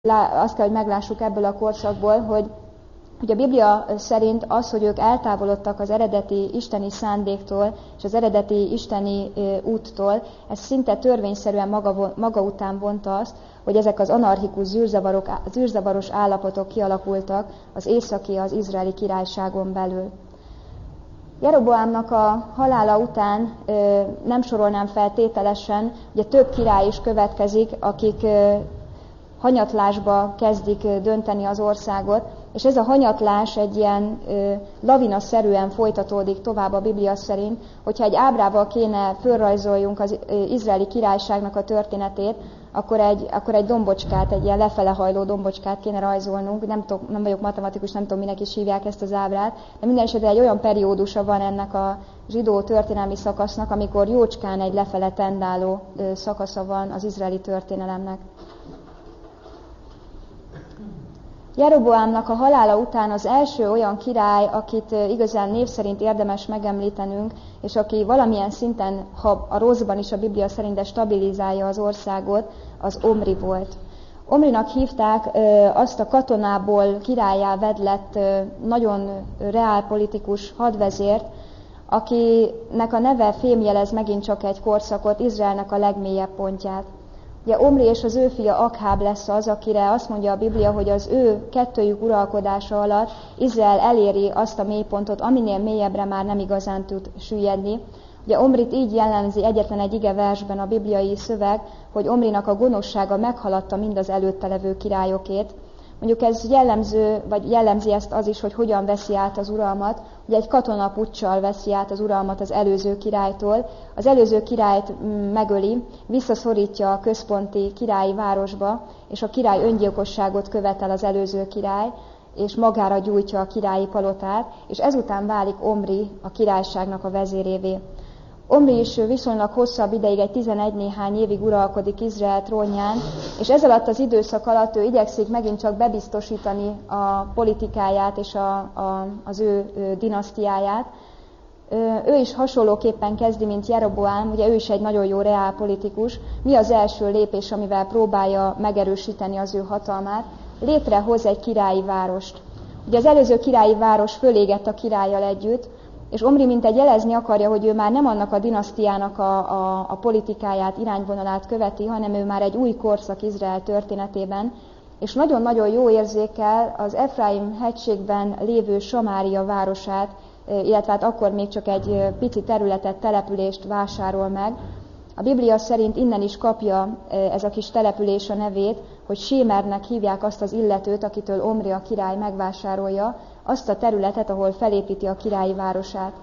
Azt kell, hogy meglássuk ebből a korszakból, hogy a Biblia szerint az, hogy ők eltávolodtak az eredeti isteni szándéktól és az eredeti isteni úttól, ez szinte törvényszerűen maga után vonta azt, hogy ezek az anarchikus, zűrzavaros állapotok kialakultak az északi, az izraeli királyságon belül. Jeroboámnak a halála után nem sorolnám fel tételesen, ugye több király is következik, akik hanyatlásba kezdik dönteni az országot, és ez a hanyatlás egy ilyen lavinaszerűen folytatódik tovább a Biblia szerint, hogyha egy ábrával kéne fölrajzoljunk az izraeli királyságnak a történetét, akkor egy dombocskát, egy ilyen lefelehajló dombocskát kéne rajzolnunk. Nem vagyok matematikus, nem tudom, minek is hívják ezt az ábrát, de minden esetre egy olyan periódusa van ennek a zsidó történelmi szakasznak, amikor jócskán egy lefele tendáló szakasza van az izraeli történelemnek. Jeroboámnak a halála után az első olyan király, akit igazán név szerint érdemes megemlítenünk, és aki valamilyen szinten, ha a rosszban is a Biblia szerint, de stabilizálja az országot, az Omri volt. Omrinak hívták azt a katonából királlyá vedlett nagyon reálpolitikus hadvezért, akinek a neve fémjelez megint csak egy korszakot, Izraelnek a legmélyebb pontját. Ugye Omri és az ő fia Akháb lesz az, akire azt mondja a Biblia, hogy az ő kettőjük uralkodása alatt Izrael eléri azt a mélypontot, aminél mélyebbre már nem igazán tud süllyedni. Ugye Omrit így jellemzi egyetlen egy igeversben a bibliai szöveg, hogy Omrinak a gonoszsága meghaladta mind az előtte levő királyokét. Mondjuk ez jellemzi ezt az is, hogy hogyan veszi át az uralmat. Ugye egy katonapuccsal veszi át az uralmat az előző királytól. Az előző királyt megöli, visszaszorítja a központi királyi városba, és a király öngyilkosságot követel az előző király, és magára gyújtja a királyi palotát, és ezután válik Omri a királyságnak a vezérévé. Omri is viszonylag hosszabb ideig, egy 11 néhány évig uralkodik Izrael trónján, és ez alatt az időszak alatt ő igyekszik megint csak bebiztosítani a politikáját és az ő dinasztiáját. Ő is hasonlóképpen kezdi, mint Jeroboám, ugye ő is egy nagyon jó reálpolitikus. Mi az első lépés, amivel próbálja megerősíteni az ő hatalmát? Létrehoz egy királyi várost. Ugye az előző királyi város fölégett a királlyal együtt, és Omri mintegy jelezni akarja, hogy ő már nem annak a dinasztiának a politikáját, irányvonalát követi, hanem ő már egy új korszak Izrael történetében, és nagyon-nagyon jó érzékkel az Efraim hegységben lévő Samária városát, illetve hát akkor még csak egy pici területet, települést vásárol meg. A Biblia szerint innen is kapja ez a kis település a nevét, hogy Sémernek hívják azt az illetőt, akitől Omri a király megvásárolja, azt a területet, ahol felépíti a királyi városát.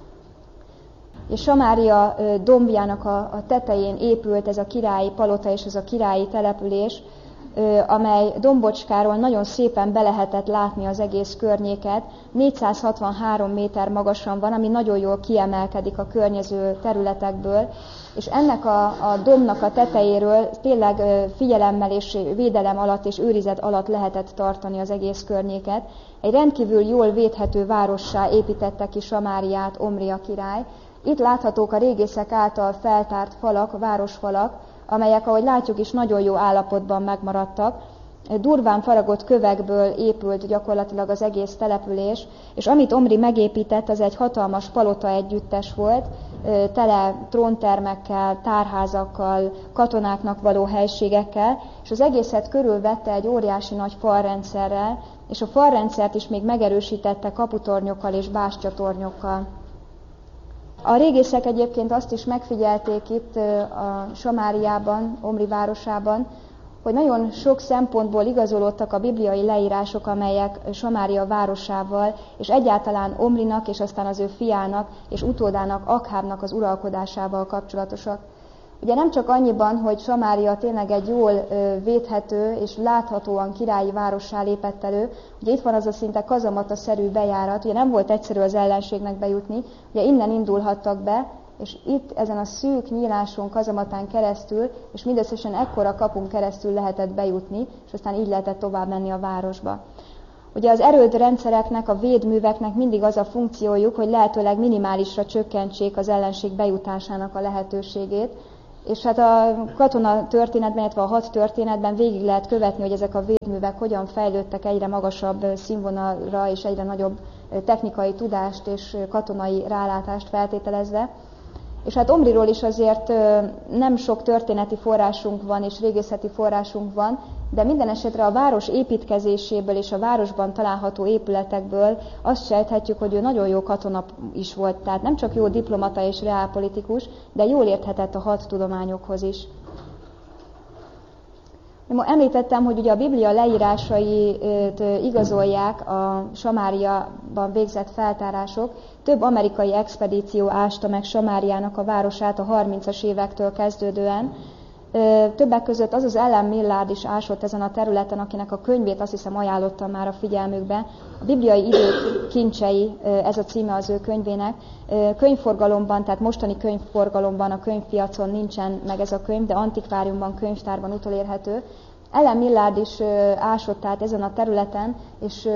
És Samária dombjának a tetején épült ez a királyi palota és ez a királyi település, amely dombocskáról nagyon szépen be lehetett látni az egész környéket. 463 méter magasan van, ami nagyon jól kiemelkedik a környező területekből, és ennek a dombnak a tetejéről tényleg figyelemmel és védelem alatt és őrizet alatt lehetett tartani az egész környéket. Egy rendkívül jól védhető várossá építette ki Samáriát Omri a király. Itt láthatók a régészek által feltárt falak, városfalak, amelyek, ahogy látjuk is, nagyon jó állapotban megmaradtak. Durván faragott kövekből épült gyakorlatilag az egész település, és amit Omri megépített, az egy hatalmas palota együttes volt, tele tróntermekkel, tárházakkal, katonáknak való helységekkel, és az egészet körülvette egy óriási nagy falrendszerrel, és a falrendszert is még megerősítette kaputornyokkal és bástyatornyokkal. A régészek egyébként azt is megfigyelték itt a Samáriában, Omri városában, hogy nagyon sok szempontból igazolódtak a bibliai leírások, amelyek Samária városával, és egyáltalán Omrinak, és aztán az ő fiának, és utódának, Akhábnak az uralkodásával kapcsolatosak. Ugye nem csak annyiban, hogy Samária tényleg egy jól védhető és láthatóan királyi várossá lépett elő, ugye itt van az a szinte kazamata-szerű bejárat, ugye nem volt egyszerű az ellenségnek bejutni, ugye innen indulhattak be, és itt ezen a szűk nyíláson, kazamatán keresztül, és mindösszesen ekkora kapun keresztül lehetett bejutni, és aztán így lehetett tovább menni a városba. Ugye az erődrendszereknek, a védműveknek mindig az a funkciójuk, hogy lehetőleg minimálisra csökkentsék az ellenség bejutásának a lehetőségét, És hát a katona történetben, illetve a had történetben végig lehet követni, hogy ezek a védművek hogyan fejlődtek egyre magasabb színvonalra és egyre nagyobb technikai tudást és katonai rálátást feltételezve. És hát Omriról is azért nem sok történeti forrásunk van és régészeti forrásunk van, de minden esetre a város építkezéséből és a városban található épületekből azt sejthetjük, hogy ő nagyon jó katona is volt. Tehát nem csak jó diplomata és reálpolitikus, de jól érthetett a hadtudományokhoz is. Említettem, hogy ugye a Biblia leírásait igazolják a Samáriában végzett feltárások. Több amerikai expedíció ásta meg Samáriának a városát a 30-as évektől kezdődően. Többek között az Ellen Millard is ásott ezen a területen, akinek a könyvét azt hiszem ajánlottam már a figyelmükbe. A bibliai idők kincsei, ez a címe az ő könyvének. Könyvforgalomban, tehát mostani könyvforgalomban a könyvpiacon nincsen meg ez a könyv, de antikváriumban, könyvtárban utolérhető. Ellen Millard is ásott át ezen a területen, és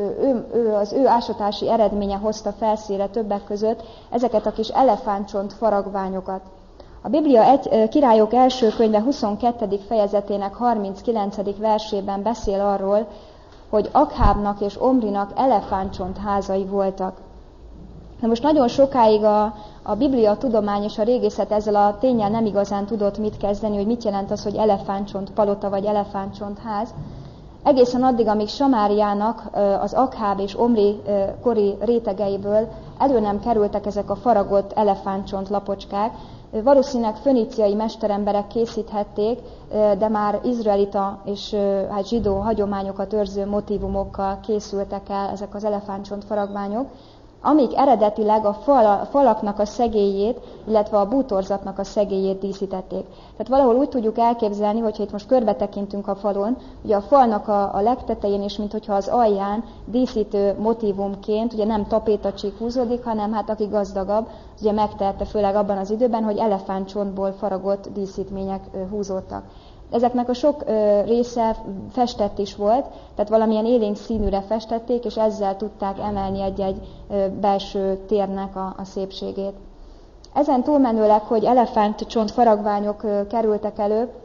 az ő ásatási eredménye hozta felszínre többek között ezeket a kis elefántcsont faragványokat. A Biblia Királyok első könyve 22. fejezetének 39. versében beszél arról, hogy Akhábnak és Omrinak elefántcsont házai voltak. Na most nagyon sokáig a Biblia tudomány és a régészet ezzel a ténnyel nem igazán tudott mit kezdeni, hogy mit jelent az, hogy elefántcsont palota vagy elefántcsont ház. Egészen addig, amíg Samáriának az Akháb és Omri kori rétegeiből elő nem kerültek ezek a faragott elefántcsont lapocskák. Valószínűleg föníciai mesteremberek készíthették, de már izraelita és zsidó hagyományokat őrző motívumokkal készültek el ezek az elefántcsont faragványok, amik eredetileg a falaknak a szegélyét, illetve a bútorzatnak a szegélyét díszítették. Tehát valahol úgy tudjuk elképzelni, hogyha itt most körbe tekintünk a falon, ugye a falnak a legtetején is, minthogyha az alján díszítő motívumként, ugye nem tapétacsík húzódik, hanem hát aki gazdagabb, az ugye megtehette főleg abban az időben, hogy elefántcsontból faragott díszítmények húzódtak. Ezeknek a sok része festett is volt, tehát valamilyen élénk színűre festették, és ezzel tudták emelni egy-egy belső térnek a szépségét. Ezen túlmenőleg, hogy elefántcsont faragványok kerültek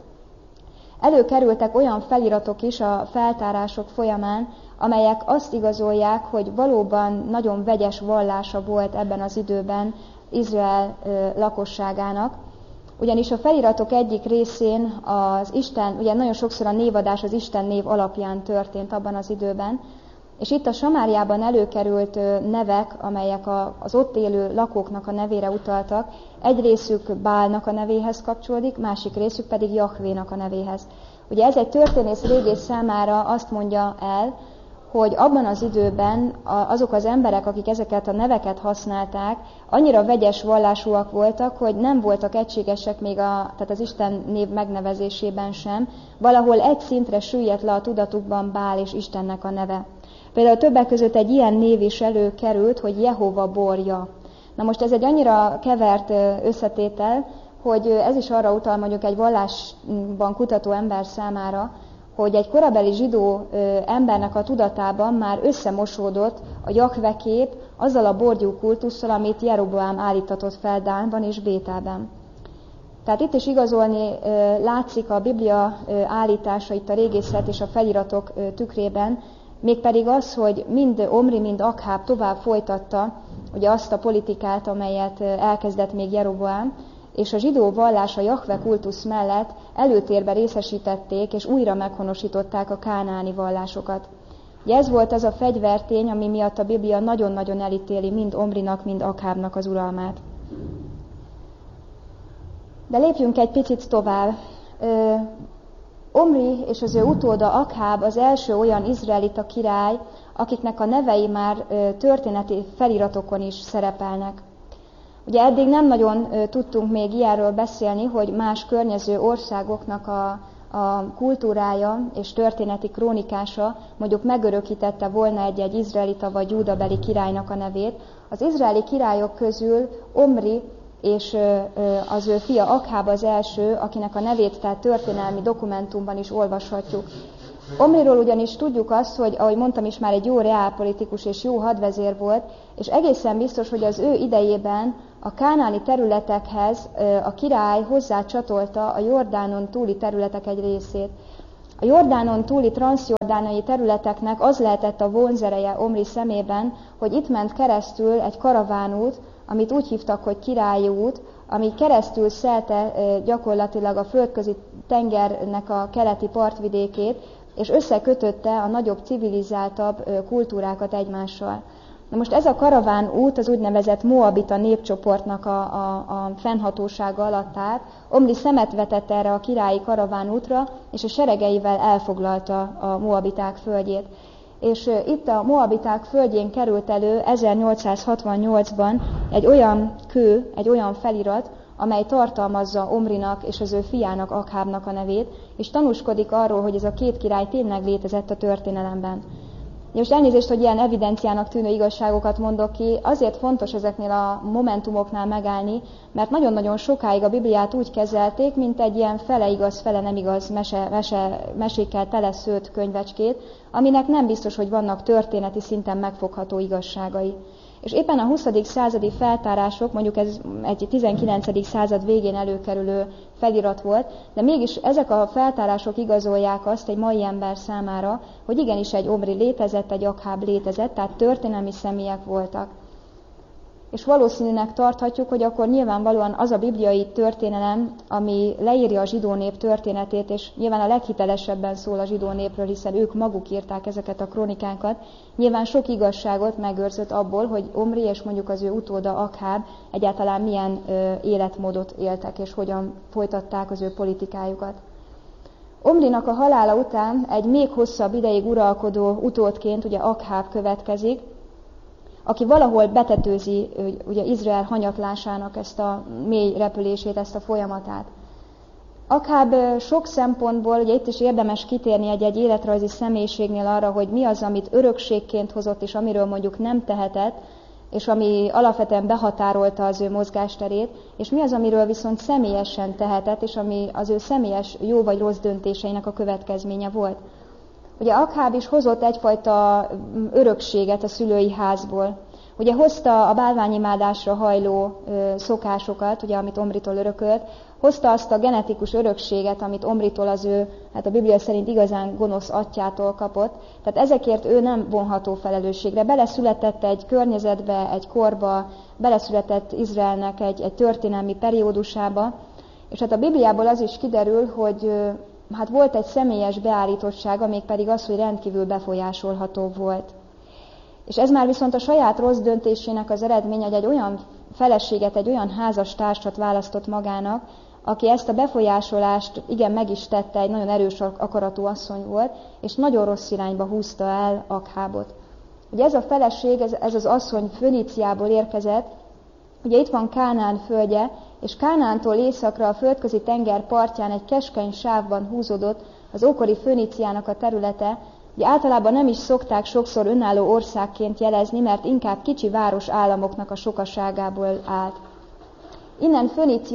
előkerültek olyan feliratok is a feltárások folyamán, amelyek azt igazolják, hogy valóban nagyon vegyes vallása volt ebben az időben Izrael lakosságának. Ugyanis a feliratok egyik részén az Isten, ugye nagyon sokszor a névadás az Isten név alapján történt abban az időben, és itt a Samáriában előkerült nevek, amelyek az ott élő lakóknak a nevére utaltak, egy részük Bálnak a nevéhez kapcsolódik, másik részük pedig Jahvénak a nevéhez. Ugye ez egy történész régész számára azt mondja el, hogy abban az időben azok az emberek, akik ezeket a neveket használták, annyira vegyes vallásúak voltak, hogy nem voltak egységesek még tehát az Isten név megnevezésében sem. Valahol egy szintre süllyedt le a tudatukban Bál és Istennek a neve. Például többek között egy ilyen név is előkerült, hogy Jehova borja. Na most ez egy annyira kevert összetétel, hogy ez is arra utal mondjuk egy vallásban kutató ember számára, hogy egy korabeli zsidó embernek a tudatában már összemosódott a Jahve kép azzal a borgyú kultusszal, amit Jeroboám állítatott fel Dánban és Bételben. Tehát itt is igazolni látszik a Biblia állítása itt a régészet és a feliratok tükrében, mégpedig az, hogy mind Omri, mind Akháb tovább folytatta ugye azt a politikát, amelyet elkezdett még Jeroboám, és a zsidó vallás a Jahve kultusz mellett előtérbe részesítették, és újra meghonosították a kánaáni vallásokat. Ugye ez volt az a fegyvertény, ami miatt a Biblia nagyon-nagyon elítéli mind Omrinak, mind Akhábnak az uralmát. De lépjünk egy picit tovább. Omri és az ő utóda Akháb az első olyan izraelita király, akiknek a nevei már történeti feliratokon is szerepelnek. Ugye eddig nem nagyon tudtunk még ilyenről beszélni, hogy más környező országoknak a kultúrája és történeti krónikása mondjuk megörökítette volna egy izraelita vagy júdabeli királynak a nevét. Az izraeli királyok közül Omri és az ő fia Akháb az első, akinek a nevét tehát történelmi dokumentumban is olvashatjuk. Omriról ugyanis tudjuk azt, hogy ahogy mondtam is, már egy jó reálpolitikus és jó hadvezér volt, és egészen biztos, hogy az ő idejében a kánáni területekhez a király hozzácsatolta a Jordánon túli területek egy részét. A Jordánon túli transzjordánai területeknek az lehetett a vonzereje Omri szemében, hogy itt ment keresztül egy karavánút, amit úgy hívtak, hogy királyi út, ami keresztül szelte gyakorlatilag a földközi tengernek a keleti partvidékét, és összekötötte a nagyobb, civilizáltabb kultúrákat egymással. Na most ez a karaván út az úgynevezett moabita népcsoportnak a fennhatósága alatt állt. Omri szemet vetett erre a királyi karaván útra, és a seregeivel elfoglalta a moabiták földjét. És itt a moabiták földjén került elő 1868-ban egy olyan kő, egy olyan felirat, amely tartalmazza Omrinak és az ő fiának, Akhábnak a nevét, és tanúskodik arról, hogy ez a két király tényleg létezett a történelemben. Most elnézést, hogy ilyen evidenciának tűnő igazságokat mondok ki, azért fontos ezeknél a momentumoknál megállni, mert nagyon-nagyon sokáig a Bibliát úgy kezelték, mint egy ilyen fele igaz, fele nem igaz mesékkel teleszőtt könyvecskét, aminek nem biztos, hogy vannak történeti szinten megfogható igazságai. És éppen a 20. századi feltárások, mondjuk ez egy 19. század végén előkerülő felirat volt, de mégis ezek a feltárások igazolják azt egy mai ember számára, hogy igenis egy Omri létezett, egy Akháb létezett, tehát történelmi személyek voltak. És valószínűnek tarthatjuk, hogy akkor nyilvánvalóan az a bibliai történelem, ami leírja a zsidó nép történetét, és nyilván a leghitelesebben szól a zsidó népről, hiszen ők maguk írták ezeket a krónikákat, nyilván sok igazságot megőrzött abból, hogy Omri és mondjuk az ő utóda Akháb egyáltalán milyen életmódot éltek, és hogyan folytatták az ő politikájukat. Omrinak a halála után egy még hosszabb ideig uralkodó utódként ugye Akháb következik, aki valahol betetőzi ugye Izrael hanyatlásának ezt a mély repülését, ezt a folyamatát. Akháb sok szempontból, ugye itt is érdemes kitérni egy életrajzi személyiségnél arra, hogy mi az, amit örökségként hozott, és amiről mondjuk nem tehetett, és ami alapvetően behatárolta az ő mozgásterét, és mi az, amiről viszont személyesen tehetett, és ami az ő személyes jó vagy rossz döntéseinek a következménye volt. Ugye Akháb is hozott egyfajta örökséget a szülői házból. Ugye hozta a bálványimádásra hajló szokásokat, ugye, amit Omritól örökölt, hozta azt a genetikus örökséget, amit Omritól az ő, hát a Biblia szerint igazán gonosz atyától kapott. Tehát ezekért ő nem vonható felelősségre. Beleszületett egy környezetbe, egy korba, beleszületett Izraelnek egy történelmi periódusába, és hát a Bibliából az is kiderül, hogy hát volt egy személyes beállítottsága, mégpedig az, hogy rendkívül befolyásolható volt. És ez már viszont a saját rossz döntésének az eredménye, hogy egy olyan feleséget, egy olyan házastársat választott magának, aki ezt a befolyásolást igen meg is tette, egy nagyon erős akaratú asszony volt, és nagyon rossz irányba húzta el Akhábot. Ugye ez a feleség, ez az asszony Föníciából érkezett, ugye itt van Kánaán földje, és Kánaántól északra a földközi tenger partján egy keskeny sávban húzódott az ókori Föníciának a területe. Ugye általában nem is szokták sokszor önálló országként jelezni, mert inkább kicsi város államoknak a sokaságából állt. Innen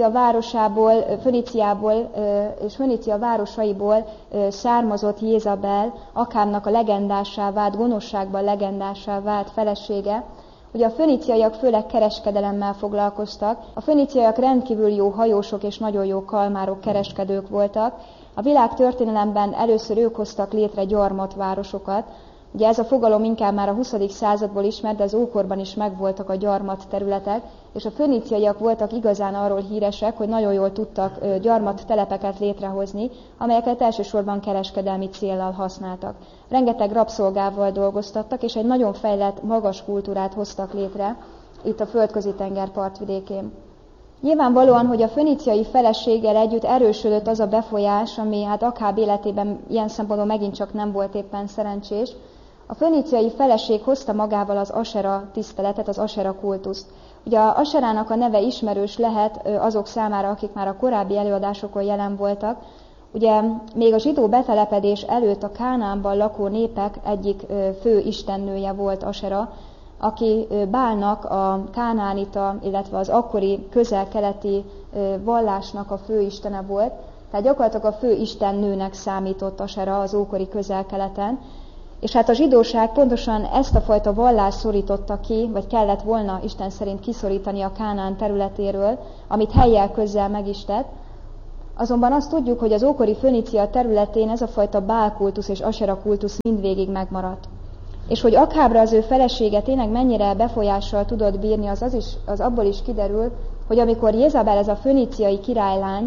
Föníciából és Fönícia városaiból származott Jézabel, Akhábnak a legendássá vált, gonoszságban legendássá vált felesége. Ugye a föníciaiak főleg kereskedelemmel foglalkoztak. A föníciaiak rendkívül jó hajósok és nagyon jó kalmárok, kereskedők voltak. A világ történelemben először ők hoztak létre gyarmatvárosokat. Ugye ez a fogalom inkább már a 20. századból ismert, de az ókorban is megvoltak a gyarmat területek, és a föníciaiak voltak igazán arról híresek, hogy nagyon jól tudtak gyarmat telepeket létrehozni, amelyeket elsősorban kereskedelmi céllal használtak. Rengeteg rabszolgával dolgoztattak, és egy nagyon fejlett, magas kultúrát hoztak létre itt a földközi tenger partvidékén. Nyilvánvalóan, hogy a föníciai feleséggel együtt erősödött az a befolyás, ami hát Akháb életében ilyen szempontból megint csak nem volt éppen szerencsés. A föníciai feleség hozta magával az Asera tiszteletet, az Asera kultuszt. Ugye a Aserának a neve ismerős lehet azok számára, akik már a korábbi előadásokon jelen voltak. Ugye még a zsidó betelepedés előtt a Kánaánban lakó népek egyik fő istennője volt Asera, aki Bálnak a kánaánita, illetve az akkori közel-keleti vallásnak a főistene volt, Tehát gyakorlatilag a fő istennőnek számított Asera az ókori Közel-Keleten, és hát a zsidóság pontosan ezt a fajta vallást szorította ki, vagy kellett volna Isten szerint kiszorítani a Kánaán területéről, amit hellyel közzel meg is tett. Azonban azt tudjuk, hogy az ókori Fönícia területén ez a fajta Bál-kultusz és Asera kultusz mindvégig megmaradt. És hogy Akhábra az ő felesége tényleg mennyire befolyással tudott bírni, az abból is kiderül, hogy amikor Jézabel, ez a föníciai királylány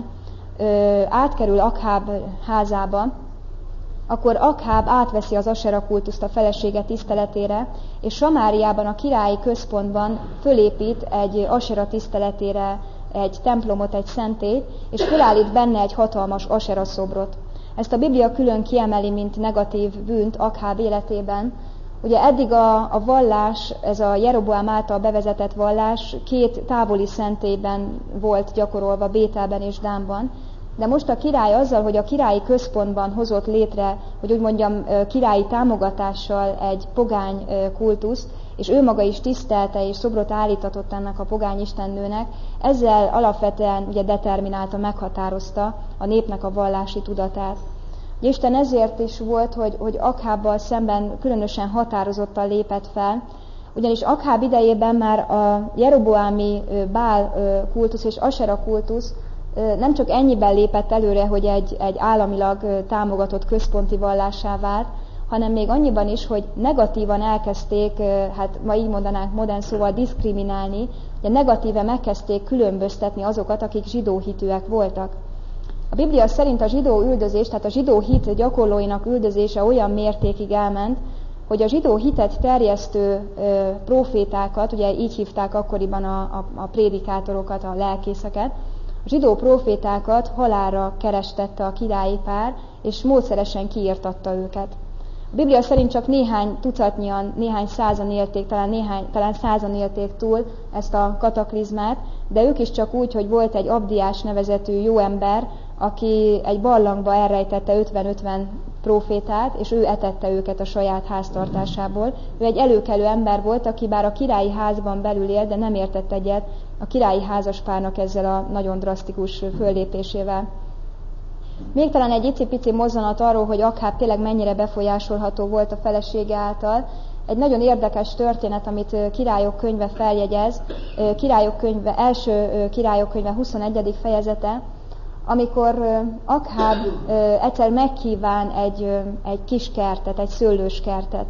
átkerül Akháb házába, akkor Akháb átveszi az Asera kultuszt a felesége tiszteletére, és Samáriában, a királyi központban fölépít egy Asera tiszteletére egy templomot, egy szentélyt, és fölállít benne egy hatalmas Asera szobrot. Ezt a Biblia külön kiemeli, mint negatív bűnt Akháb életében. Ugye eddig a vallás, ez a Jeroboám által bevezetett vallás 2 távoli szentélyben volt gyakorolva, Bételben és Dánban, de most a király azzal, hogy a királyi központban hozott létre, hogy úgy mondjam, királyi támogatással egy pogány kultuszt, és ő maga is tisztelte és szobrot állítatott ennek a pogány istennőnek, ezzel alapvetően ugye determinálta, meghatározta a népnek a vallási tudatát. Isten ezért is volt, hogy Akhábbal szemben különösen határozottan lépett fel, ugyanis Akháb idejében már a jeroboámi Bál kultusz és Asera kultusz nem csak ennyiben lépett előre, hogy egy államilag támogatott központi vallássá vált, hanem még annyiban is, hogy negatívan elkezdték, hát ma így mondanánk modern szóval diszkriminálni, ugye negatíve megkezdték különböztetni azokat, akik zsidó hitűek voltak. A Biblia szerint a zsidó üldözés, tehát a zsidó hit gyakorlóinak üldözése olyan mértékig elment, hogy a zsidó hitet terjesztő profétákat, ugye így hívták akkoriban a prédikátorokat, a lelkészeket, a zsidó profétákat halálra kerestette a királyi pár, és módszeresen kiirtatta őket. A Biblia szerint csak néhány tucatnyian, néhány százan élték, talán százan élték túl ezt a kataklizmát, de ők is csak úgy, hogy volt egy Abdiás nevezetű jó ember, aki egy barlangba elrejtette 50-50 profétát, és ő etette őket a saját háztartásából. Ő egy előkelő ember volt, aki bár a királyi házban belül élt, de nem értett egyet a királyi házaspárnak ezzel a nagyon drasztikus föllépésével. Még talán egy icipici mozzanat arról, hogy Akháb tényleg mennyire befolyásolható volt a felesége által. Egy nagyon érdekes történet, amit Királyok könyve feljegyez, első Királyok könyve 21. fejezete, amikor Akháb egyszer megkíván egy kis kertet, egy szőlőskertet.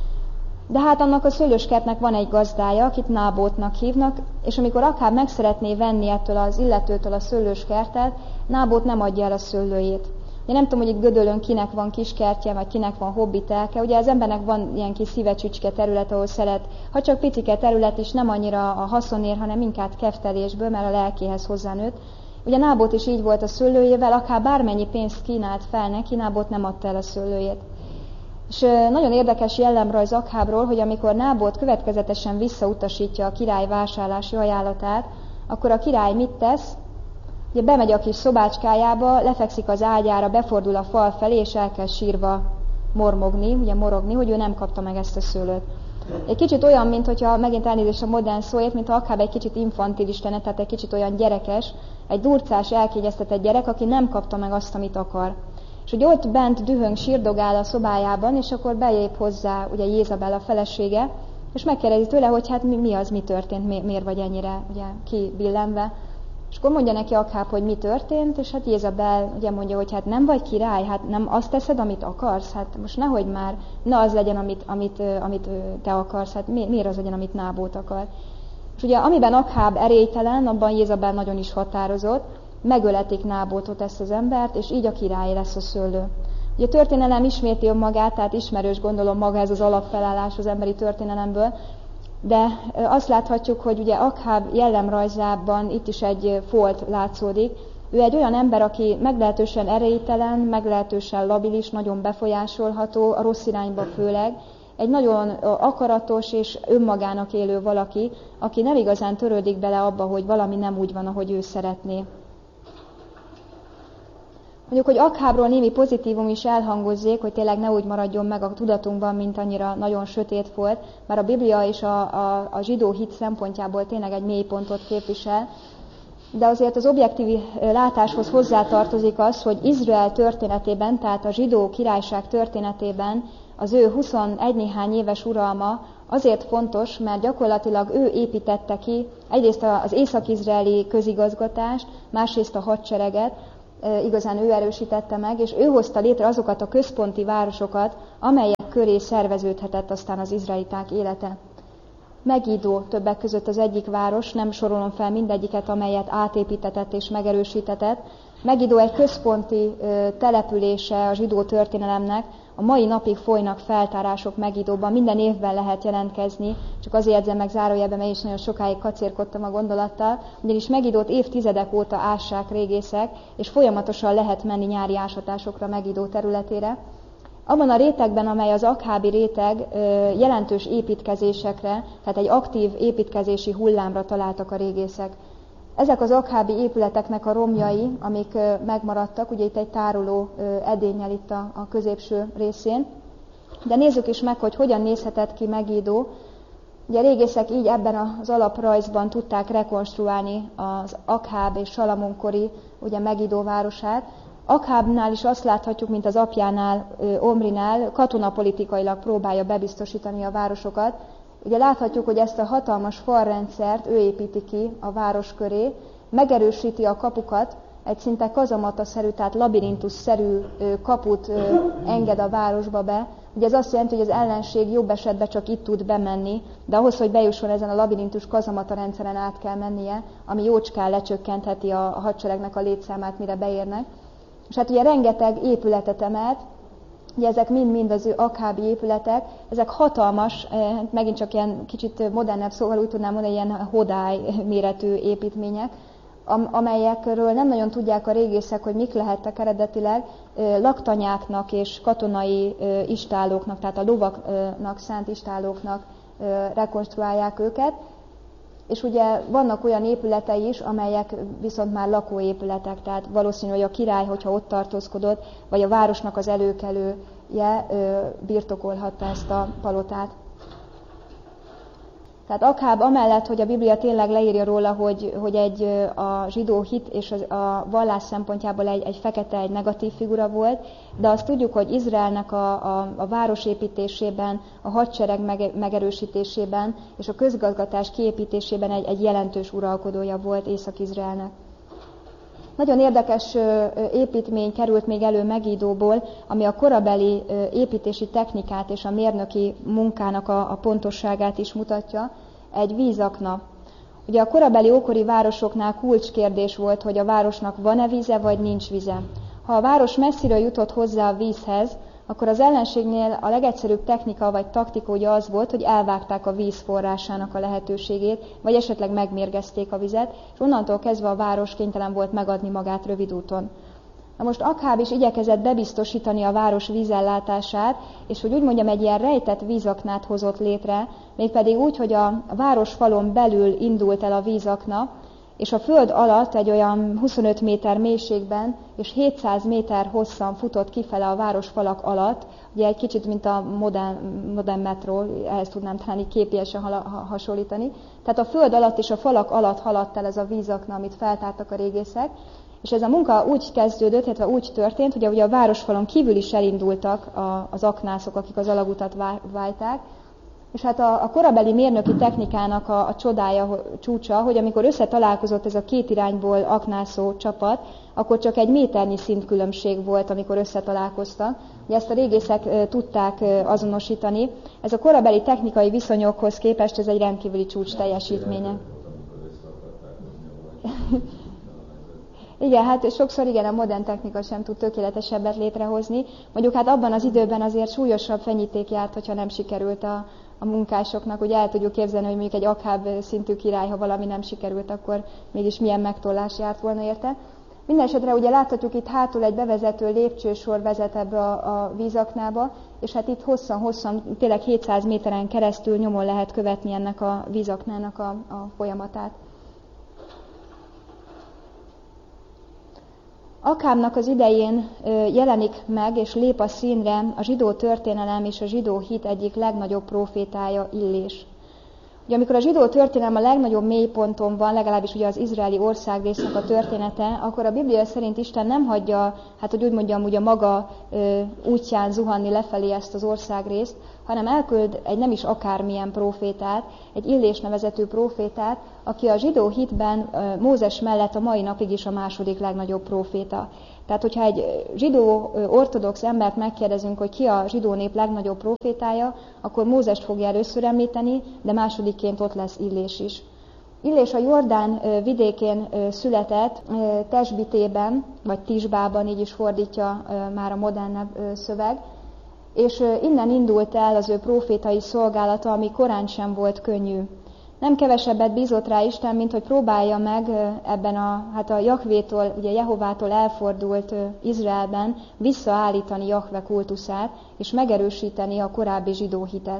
De hát annak a szőlőskertnek van egy gazdája, akit Nábótnak hívnak, és amikor Akháb meg szeretné venni ettől az illetőtől a szőlőskertet, Nábót nem adja el a szőlőjét. Én nem tudom, hogy itt Gödöllön kinek van kiskertje, vagy kinek van hobbitelke. Ugye az embernek van ilyen kis szívecsücske terület, ahol szeret, ha csak picike terület is, nem annyira a haszonért, hanem inkább keftelésből, mert a lelkéhez hozzánőtt. Ugye Nábót is így volt a szőlőjével, akár bármennyi pénzt kínált fel neki, Nábót nem adta el a szőlőjét. És nagyon érdekes jellemrajz Akhábról, hogy amikor Nábót következetesen visszautasítja a király vásárlási ajánlatát, akkor a király mit tesz? Ugye bemegy a kis szobácskájába, lefekszik az ágyára, befordul a fal felé, és elkezd sírva morogni, hogy ő nem kapta meg ezt a szőlőt. Egy kicsit olyan, mint hogyha megint elnézést a modern szóért, mintha Akháb egy kicsit infantilis lenne, tehát egy kicsit olyan gyerekes, egy durcás, elkényeztetett gyerek, aki nem kapta meg azt, amit akar. És hogy ott bent dühöng, sírdogál a szobájában, és akkor belép hozzá ugye Jézabel a felesége, és megkérdezi tőle, hogy hát mi az, mi történt, miért vagy ennyire ugye, kibillenve. És akkor mondja neki Akháb, hogy mi történt, és hát Jézabel ugye mondja, hogy hát nem vagy király, hát nem azt teszed, amit akarsz, hát most nehogy már, ne az legyen, amit te akarsz, hát miért az legyen, amit Nábót akar. És ugye amiben Akháb erélytelen, abban Jézabel nagyon is határozott, megöletik Nábótot, ezt az embert, és így a király lesz a szőlő. Ugye a történelem isméti önmagát, tehát ismerős gondolom maga ez az alapfelállás az emberi történelemből, de azt láthatjuk, hogy ugye Akháb jellemrajzában itt is egy folt látszódik. Ő egy olyan ember, aki meglehetősen erélytelen, meglehetősen labilis, nagyon befolyásolható, a rossz irányba főleg, egy nagyon akaratos és önmagának élő valaki, aki nem igazán törődik bele abba, hogy valami nem úgy van, ahogy ő szeretné. Mondjuk, hogy Akhábról némi pozitívum is elhangozzék, hogy tényleg ne úgy maradjon meg a tudatunkban, mint annyira nagyon sötét volt, mert a Biblia és a zsidó hit szempontjából tényleg egy mélypontot képvisel. de azért az objektív látáshoz hozzátartozik az, hogy Izrael történetében, tehát a zsidó királyság történetében az ő 21 néhány éves uralma azért fontos, mert gyakorlatilag ő építette ki egyrészt az észak-izraeli közigazgatást, másrészt a hadsereget, igazán ő erősítette meg, és ő hozta létre azokat a központi városokat, amelyek köré szerveződhetett aztán az izraeliták élete. Megidó többek között az egyik város, nem sorolom fel mindegyiket, amelyet átépítetett és megerősítetett. Megidó egy központi települése a zsidó történelemnek, a mai napig folynak feltárások Megidóban, minden évben lehet jelentkezni, csak azért jegyzem meg zárójelben, mert is nagyon sokáig kacérkodtam a gondolattal, ugyanis Megidót évtizedek óta ássák régészek, és folyamatosan lehet menni nyári ásatásokra Megidó területére. Abban a rétegben, amely az akhábi réteg, jelentős építkezésekre, tehát egy aktív építkezési hullámra találtak a régészek. Ezek az akhábi épületeknek a romjai, amik megmaradtak, ugye itt egy tároló edénnyel itt a középső részén, de nézzük is meg, hogy hogyan nézhetett ki Megidó. Ugye a régészek így ebben az alaprajzban tudták rekonstruálni az Akháb és Salamon-kori ugye Megidó városát. Akhábnál is azt láthatjuk, mint az apjánál, Omrinál, katonapolitikailag próbálja bebiztosítani a városokat. Ugye láthatjuk, hogy ezt a hatalmas falrendszert ő építi ki a város köré, megerősíti a kapukat, egy szinte kazamata-szerű, tehát labirintus-szerű kaput enged a városba be. Ugye ez azt jelenti, hogy az ellenség jobb esetben csak itt tud bemenni, de ahhoz, hogy bejusson ezen a labirintus kazamata rendszeren át kell mennie, ami jócskán lecsökkentheti a hadseregnek a létszámát, mire beérnek. És hát ugye rengeteg épületet emelt, ugye ezek mind-mind az ő akhábi épületek, ezek hatalmas, megint csak ilyen kicsit modernebb szóval úgy tudnám mondani, ilyen hodály méretű építmények, amelyekről nem nagyon tudják a régészek, hogy mik lehettek eredetileg, laktanyáknak és katonai istállóknak, tehát a lovaknak szánt istállóknak rekonstruálják őket. És ugye vannak olyan épületei is, amelyek viszont már lakóépületek, tehát valószínű, hogy a király, hogyha ott tartózkodott, vagy a városnak az előkelője birtokolhatta ezt a palotát. Tehát Akháb amellett, hogy a Biblia tényleg leírja róla, hogy a zsidó hit és a vallás szempontjából egy fekete, egy negatív figura volt, de azt tudjuk, hogy Izraelnek a városépítésében, a hadsereg megerősítésében és a közgazgatás kiépítésében egy jelentős uralkodója volt Észak-Izraelnek. Nagyon érdekes építmény került még elő Megidóból, ami a korabeli építési technikát és a mérnöki munkának a pontosságát is mutatja, egy vízakna. Ugye a korabeli ókori városoknál kulcskérdés volt, hogy a városnak van-e víze, vagy nincs víze. Ha a város messziről jutott hozzá a vízhez, akkor az ellenségnél a legegyszerűbb technika vagy taktika ugye az volt, hogy elvágták a víz forrásának a lehetőségét, vagy esetleg megmérgezték a vizet, és onnantól kezdve a város kénytelen volt megadni magát rövid úton. Na most Akháb is igyekezett bebiztosítani a város vízellátását, és hogy úgy mondjam, egy ilyen rejtett vízaknát hozott létre, mégpedig úgy, hogy a városfalon belül indult el a vízakna, és a föld alatt egy olyan 25 méter mélységben és 700 méter hosszan futott kifele a városfalak alatt, ugye egy kicsit, mint a modern metró, ehhez tudnám talán így képiesen hasonlítani. Tehát a föld alatt és a falak alatt haladt el ez a vízakna, amit feltártak a régészek, és ez a munka úgy kezdődött, illetve úgy történt, hogy ugye a városfalon kívül is elindultak az aknászok, akik az alagutat válták, és hát a korabeli mérnöki technikának a csodája, csúcsa, hogy amikor összetalálkozott ez a két irányból aknászó csapat, akkor csak egy méternyi szintkülönbség volt, amikor összetalálkoztak. Ugye ezt a régészek tudták azonosítani. Ez a korabeli technikai viszonyokhoz képest ez egy rendkívüli csúcs teljesítménye. Igen, hát sokszor igen, a modern technika sem tud tökéletesebbet létrehozni. Mondjuk hát abban az időben azért súlyosabb fenyíték járt, hogyha nem sikerült a munkásoknak. Ugye el tudjuk képzelni, hogy mondjuk egy Akháb szintű király, ha valami nem sikerült, akkor mégis milyen megtollás járt volna érte. Mindenesetre ugye láthatjuk itt hátul egy bevezető lépcsősor vezet ebbe a vízaknába, és hát itt hosszan, tényleg 700 méteren keresztül nyomon lehet követni ennek a vízaknának a folyamatát. Akhábnak az idején jelenik meg és lép a színre a zsidó történelem és a zsidó hit egyik legnagyobb prófétája, Illés. Ugye amikor a zsidó történelem a legnagyobb mélyponton van, legalábbis ugye az izraeli országrésznek a története, akkor a Biblia szerint Isten nem hagyja, hát hogy úgy mondjam, ugye a maga útján zuhanni lefelé ezt az országrészt, hanem elküld egy nem is akármilyen prófétát, egy Illés nevezetű prófétát, aki a zsidó hitben Mózes mellett a mai napig is a második legnagyobb próféta. Tehát, hogyha egy zsidó ortodox embert megkérdezünk, hogy ki a zsidó nép legnagyobb prófétája, akkor Mózest fogja először említeni, de másodikként ott lesz Illés is. Illés a Jordán vidékén született, Tesbitében, vagy Tisbában, így is fordítja már a modernebb szöveg, és innen indult el az ő prófétai szolgálata, ami korán sem volt könnyű. Nem kevesebbet bízott rá Isten, mint hogy próbálja meg ebben a Jahvétól, ugye Jehovától elfordult Izraelben visszaállítani Jahve kultuszát, és megerősíteni a korábbi zsidó hitet.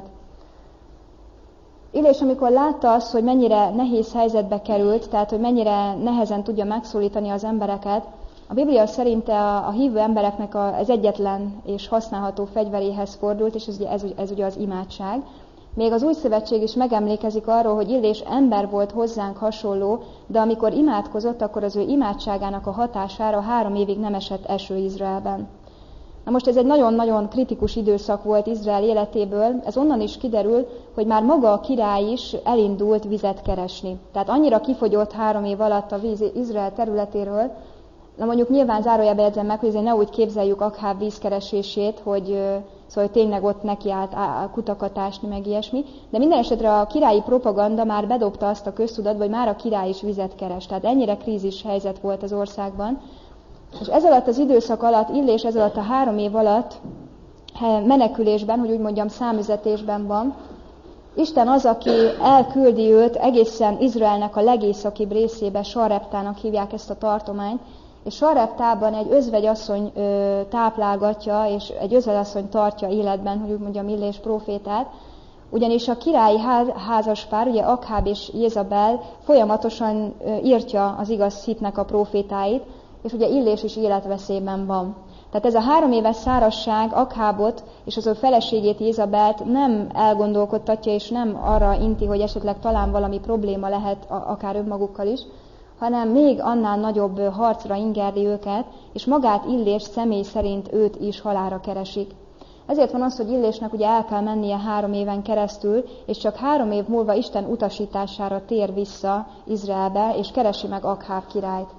Illés, amikor látta azt, hogy mennyire nehéz helyzetbe került, tehát hogy mennyire nehezen tudja megszólítani az embereket, a Biblia szerint a hívő embereknek az egyetlen és használható fegyveréhez fordult, és ez ugye az imádság. Még az Új Szövetség is megemlékezik arról, hogy Illés ember volt hozzánk hasonló, de amikor imádkozott, akkor az ő imádságának a hatására 3 évig nem esett eső Izraelben. Na most ez egy nagyon-nagyon kritikus időszak volt Izrael életéből, ez onnan is kiderül, hogy már maga a király is elindult vizet keresni. Tehát annyira kifogyott 3 év alatt a víz Izrael területéről. Na mondjuk nyilván zárójelbe jegyzem meg, hogy ne úgy képzeljük Akháb vízkeresését, hogy tényleg ott nekiállt kutakat ásni, meg ilyesmi, de minden esetre a királyi propaganda már bedobta azt a köztudatba, hogy már a király is vizet keres. Tehát ennyire krízis helyzet volt az országban. És ez alatt az időszak alatt, Illés ez alatt a 3 év alatt menekülésben, hogy úgy mondjam, számüzetésben van. Isten az, aki elküldi őt egészen Izraelnek a legészakibb részébe, Sareptának hívják ezt a tartományt, és Sareptában egy özvegyasszony táplálgatja, és egy özvegyasszony tartja életben, hogy úgy mondjam, Illés prófétát, ugyanis a királyi házaspár, ugye Akháb és Jézabel folyamatosan írtja az igaz hitnek a prófétáit, és ugye Illés is életveszélyben van. Tehát ez a 3 éves szárazság Akhábot és az ő feleségét Jézabelt nem elgondolkodtatja, és nem arra inti, hogy esetleg talán valami probléma lehet akár önmagukkal is, hanem még annál nagyobb harcra ingerli őket, és magát Illés személy szerint őt is halálra keresik. Ezért van az, hogy Illésnek ugye el kell mennie 3 éven keresztül, és csak 3 év múlva Isten utasítására tér vissza Izraelbe, és keresi meg Akháb királyt.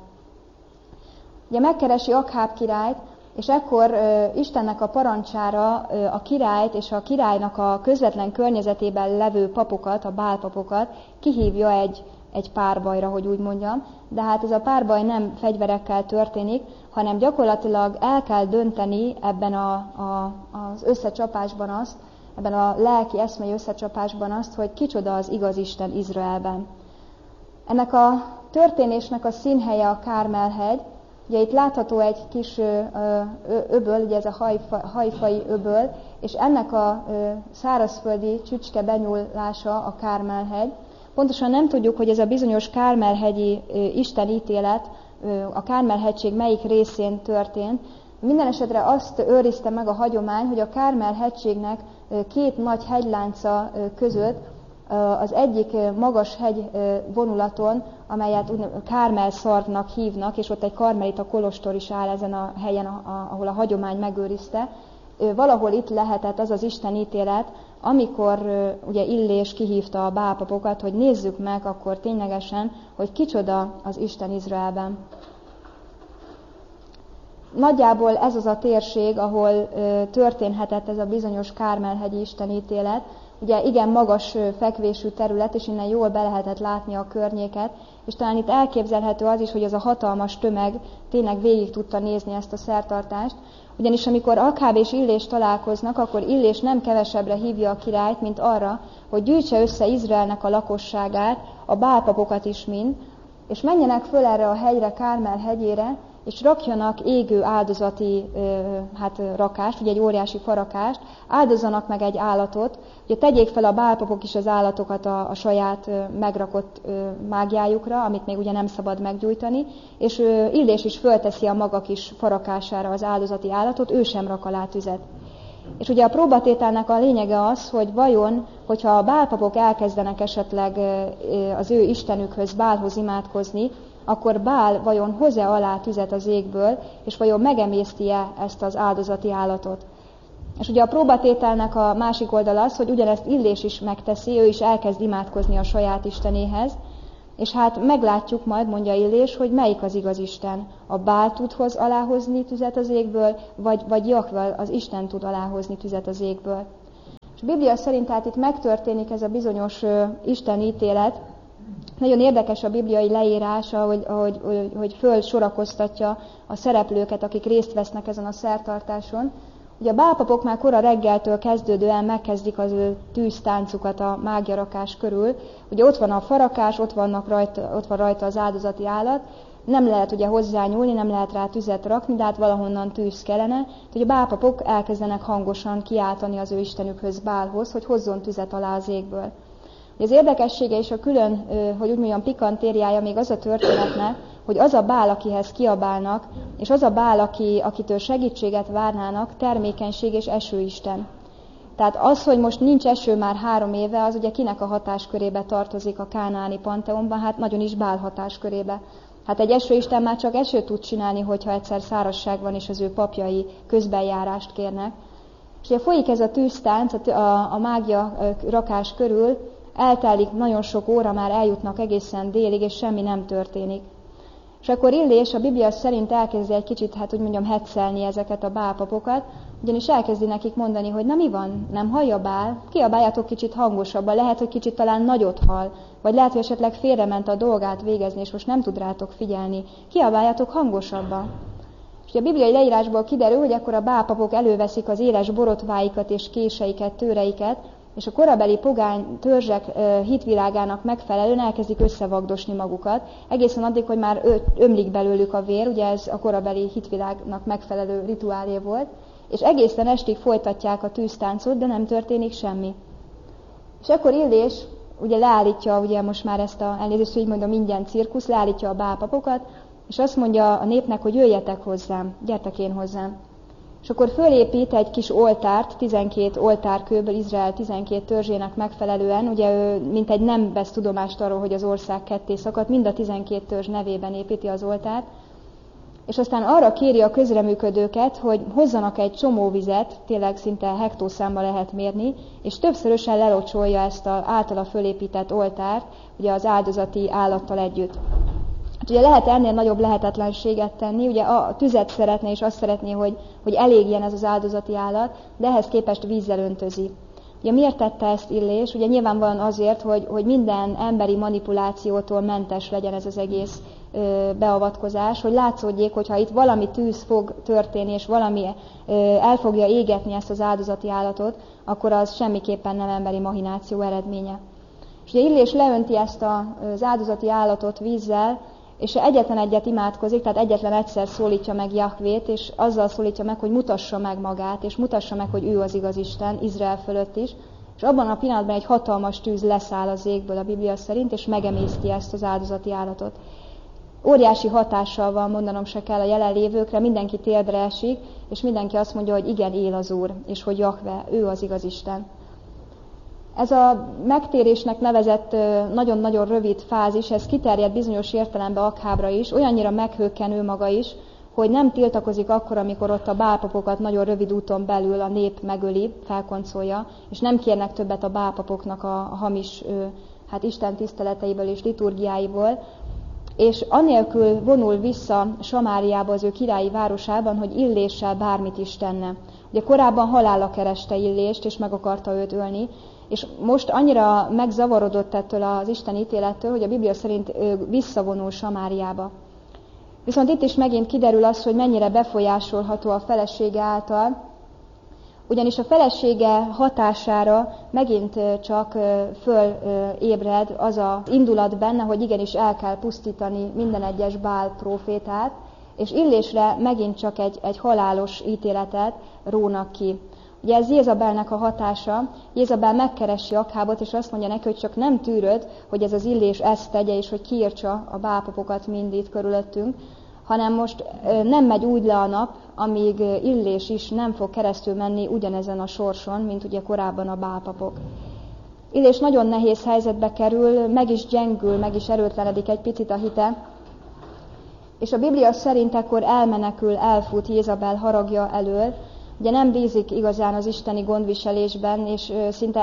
Ugye megkeresi Akháb királyt, és ekkor Istennek a parancsára a királyt és a királynak a közvetlen környezetében levő papokat, a bálpapokat kihívja egy párbajra, hogy úgy mondjam, de hát ez a párbaj nem fegyverekkel történik, hanem gyakorlatilag el kell dönteni ebben az összecsapásban azt, ebben a lelki eszmei összecsapásban azt, hogy kicsoda az igaz Isten Izraelben. Ennek a történésnek a színhelye a Kármel-hegy. Ugye itt látható egy kis öböl, ugye ez a hajfai öböl, és ennek a szárazföldi csücske benyúlása a Kármel-hegy. Pontosan nem tudjuk, hogy ez a bizonyos Kármel-hegyi istenítélet a Kármel-hegység melyik részén történt. Minden esetre azt őrizte meg a hagyomány, hogy a Kármel-hegységnek 2 nagy hegylánca között az egyik magas hegy vonulaton, amelyet Kármel-szarvnak hívnak, és ott egy karmelita kolostor is áll ezen a helyen, ahol a hagyomány megőrizte. Valahol itt lehetett az az istenítélet, amikor ugye Illés kihívta a bálpapokat, hogy nézzük meg akkor ténylegesen, hogy kicsoda az Isten Izraelben. Nagyjából ez az a térség, ahol történhetett ez a bizonyos Kármel-hegyi istenítélet. Ugye igen magas fekvésű terület, és innen jól be lehetett látni a környéket, és talán itt elképzelhető az is, hogy ez a hatalmas tömeg tényleg végig tudta nézni ezt a szertartást, ugyanis amikor Akháb és Illés találkoznak, akkor Illés nem kevesebbre hívja a királyt, mint arra, hogy gyűjtse össze Izraelnek a lakosságát, a bálpapokat is mind, és menjenek föl erre a hegyre, Kármel hegyére, és rakjanak égő áldozati rakást, ugye egy óriási farakást, áldozzanak meg egy állatot, ugye tegyék fel a bálpapok is az állatokat a saját megrakott mágiájukra, amit még ugye nem szabad meggyújtani, és Illés is fölteszi a maga kis farakására az áldozati állatot, ő sem rak alá tüzet. És ugye a próbatételnek a lényege az, hogy vajon, hogyha a bálpapok elkezdenek esetleg az ő istenükhöz, Bálhoz imádkozni, akkor Bál vajon hoz-e alá tüzet az égből, és vajon megemészti-e ezt az áldozati állatot. És ugye a próbatételnek a másik oldala az, hogy ugyanezt Illés is megteszi, ő is elkezd imádkozni a saját istenéhez, és hát meglátjuk majd, mondja Illés, hogy melyik az igaz Isten. A Bál tud aláhozni tüzet az égből, vagy Jahve, az Isten tud aláhozni tüzet az égből. És a Biblia szerint tehát itt megtörténik ez a bizonyos Isten ítélet. Nagyon érdekes a bibliai leírása, hogy fölsorakoztatja a szereplőket, akik részt vesznek ezen a szertartáson. Ugye a bálpapok már kora reggeltől kezdődően megkezdik az ő tűztáncukat a mágiarakás körül. Ugye ott van a farakás, ott van rajta az áldozati állat, nem lehet ugye hozzányúlni, nem lehet rá tüzet rakni, de hát valahonnan tűz kellene. Ugye a bálpapok elkezdenek hangosan kiáltani az ő istenükhöz, Bálhoz, hogy hozzon tüzet alá az égből. Az érdekessége és a külön, hogy úgy mondjam, pikantériája még az a történetnek, hogy az a Bál, akihez kiabálnak, és az a Bál, akitől segítséget várnának, termékenység és esőisten. Tehát az, hogy most nincs eső már 3 éve, az ugye kinek a hatáskörébe tartozik a kánaáni panteonban, hát nagyon is Bál hatáskörébe. Hát egy esőisten már csak esőt tud csinálni, hogyha egyszer szárazság van, és az ő papjai közbenjárást kérnek. És ugye folyik ez a tűztánc a mágia rakás körül, eltelik nagyon sok óra, már eljutnak egészen délig, és semmi nem történik. És akkor Illés a Biblia szerint elkezdi egy kicsit, hát úgy mondjam, heccelni ezeket a bálpapokat, ugyanis elkezdi nekik mondani, hogy na mi van, nem hallja Bál? Kiabáljátok kicsit hangosabban, lehet, hogy kicsit talán nagyot hall, vagy lehet, hogy esetleg félrement a dolgát végezni, és most nem tud rátok figyelni. Kiabáljátok hangosabban. És a bibliai leírásból kiderül, hogy akkor a bálpapok előveszik az éles borotváikat és késeiket, tőreiket, és a korabeli pogány törzsek hitvilágának megfelelően elkezdik összevagdosni magukat, egészen addig, hogy már ömlik belőlük a vér, ugye ez a korabeli hitvilágnak megfelelő rituálé volt, és egészen estig folytatják a tűztáncot, de nem történik semmi. És akkor Illés ugye leállítja, ugye most már ezt elnézést, hogy így mondom, ingyen cirkusz, leállítja a bálpapokat, és azt mondja a népnek, hogy jöjjetek hozzám, gyertek én hozzám. És akkor fölépít egy kis oltárt, 12 oltárkőből, Izrael 12 törzsének megfelelően, ugye ő mintegy nem vesz tudomást arról, hogy az ország ketté szakadt, mind a 12 törzs nevében építi az oltárt, és aztán arra kéri a közreműködőket, hogy hozzanak egy csomó vizet, tényleg szinte hektószámba lehet mérni, és többszörösen lelocsolja ezt az általa fölépített oltárt, ugye az áldozati állattal együtt. Hát ugye lehet ennél nagyobb lehetetlenséget tenni, ugye a tüzet szeretné, és azt szeretné, hogy elégjen ez az áldozati állat, de ehhez képest vízzel öntözi. Ugye miért tette ezt Illés? Ugye nyilvánvalóan azért, hogy minden emberi manipulációtól mentes legyen ez az egész beavatkozás, hogy látszódjék, hogyha itt valami tűz fog történni, és valami el fogja égetni ezt az áldozati állatot, akkor az semmiképpen nem emberi machináció eredménye. És ugye Illés leönti ezt az áldozati állatot vízzel, és egyetlen egyet imádkozik, tehát egyetlen egyszer szólítja meg Jahvét, és azzal szólítja meg, hogy mutassa meg magát, és mutassa meg, hogy ő az igaz Isten, Izrael fölött is, és abban a pillanatban egy hatalmas tűz leszáll az égből a Biblia szerint, és megemészti ezt az áldozati állatot. Óriási hatással van, mondanom se kell a jelenlévőkre, mindenki térdre esik, és mindenki azt mondja, hogy igen, él az Úr, és hogy Jahve, ő az igaz Isten. Ez a megtérésnek nevezett nagyon-nagyon rövid fázis, ez kiterjed bizonyos értelemben Akhábra is, olyannyira meghökkenő maga is, hogy nem tiltakozik akkor, amikor ott a bálpapokat nagyon rövid úton belül a nép megöli, felkoncolja, és nem kérnek többet a bálpapoknak a hamis Isten tiszteleteiből és liturgiáiból, és anélkül vonul vissza Samáriába, az ő királyi városában, hogy Illéssel bármit is tenne. Ugye korábban halálra kereste Illést, és meg akarta őt ölni, és most annyira megzavarodott ettől az Isten ítélettől, hogy a Biblia szerint visszavonul Samáriába. Viszont itt is megint kiderül az, hogy mennyire befolyásolható a felesége által, ugyanis a felesége hatására megint csak fölébred az az indulat benne, hogy igenis el kell pusztítani minden egyes Bál prófétát, és Illésre megint csak egy halálos ítéletet rónak ki. Ugye ez Jézabelnek a hatása, Jézabel megkeresi Akhábot, és azt mondja neki, hogy csak nem tűröd, hogy ez az Illés ezt tegye, és hogy kiírtsa a bálpapokat mind itt körülöttünk, hanem most nem megy úgy le a nap, amíg Illés is nem fog keresztül menni ugyanezen a sorson, mint ugye korábban a bálpapok. Illés nagyon nehéz helyzetbe kerül, meg is gyengül, meg is erőtlenedik egy picit a hite, és a Biblia szerint ekkor elmenekül, elfut Jézabel haragja elől, ugye nem bízik igazán az isteni gondviselésben, és szinte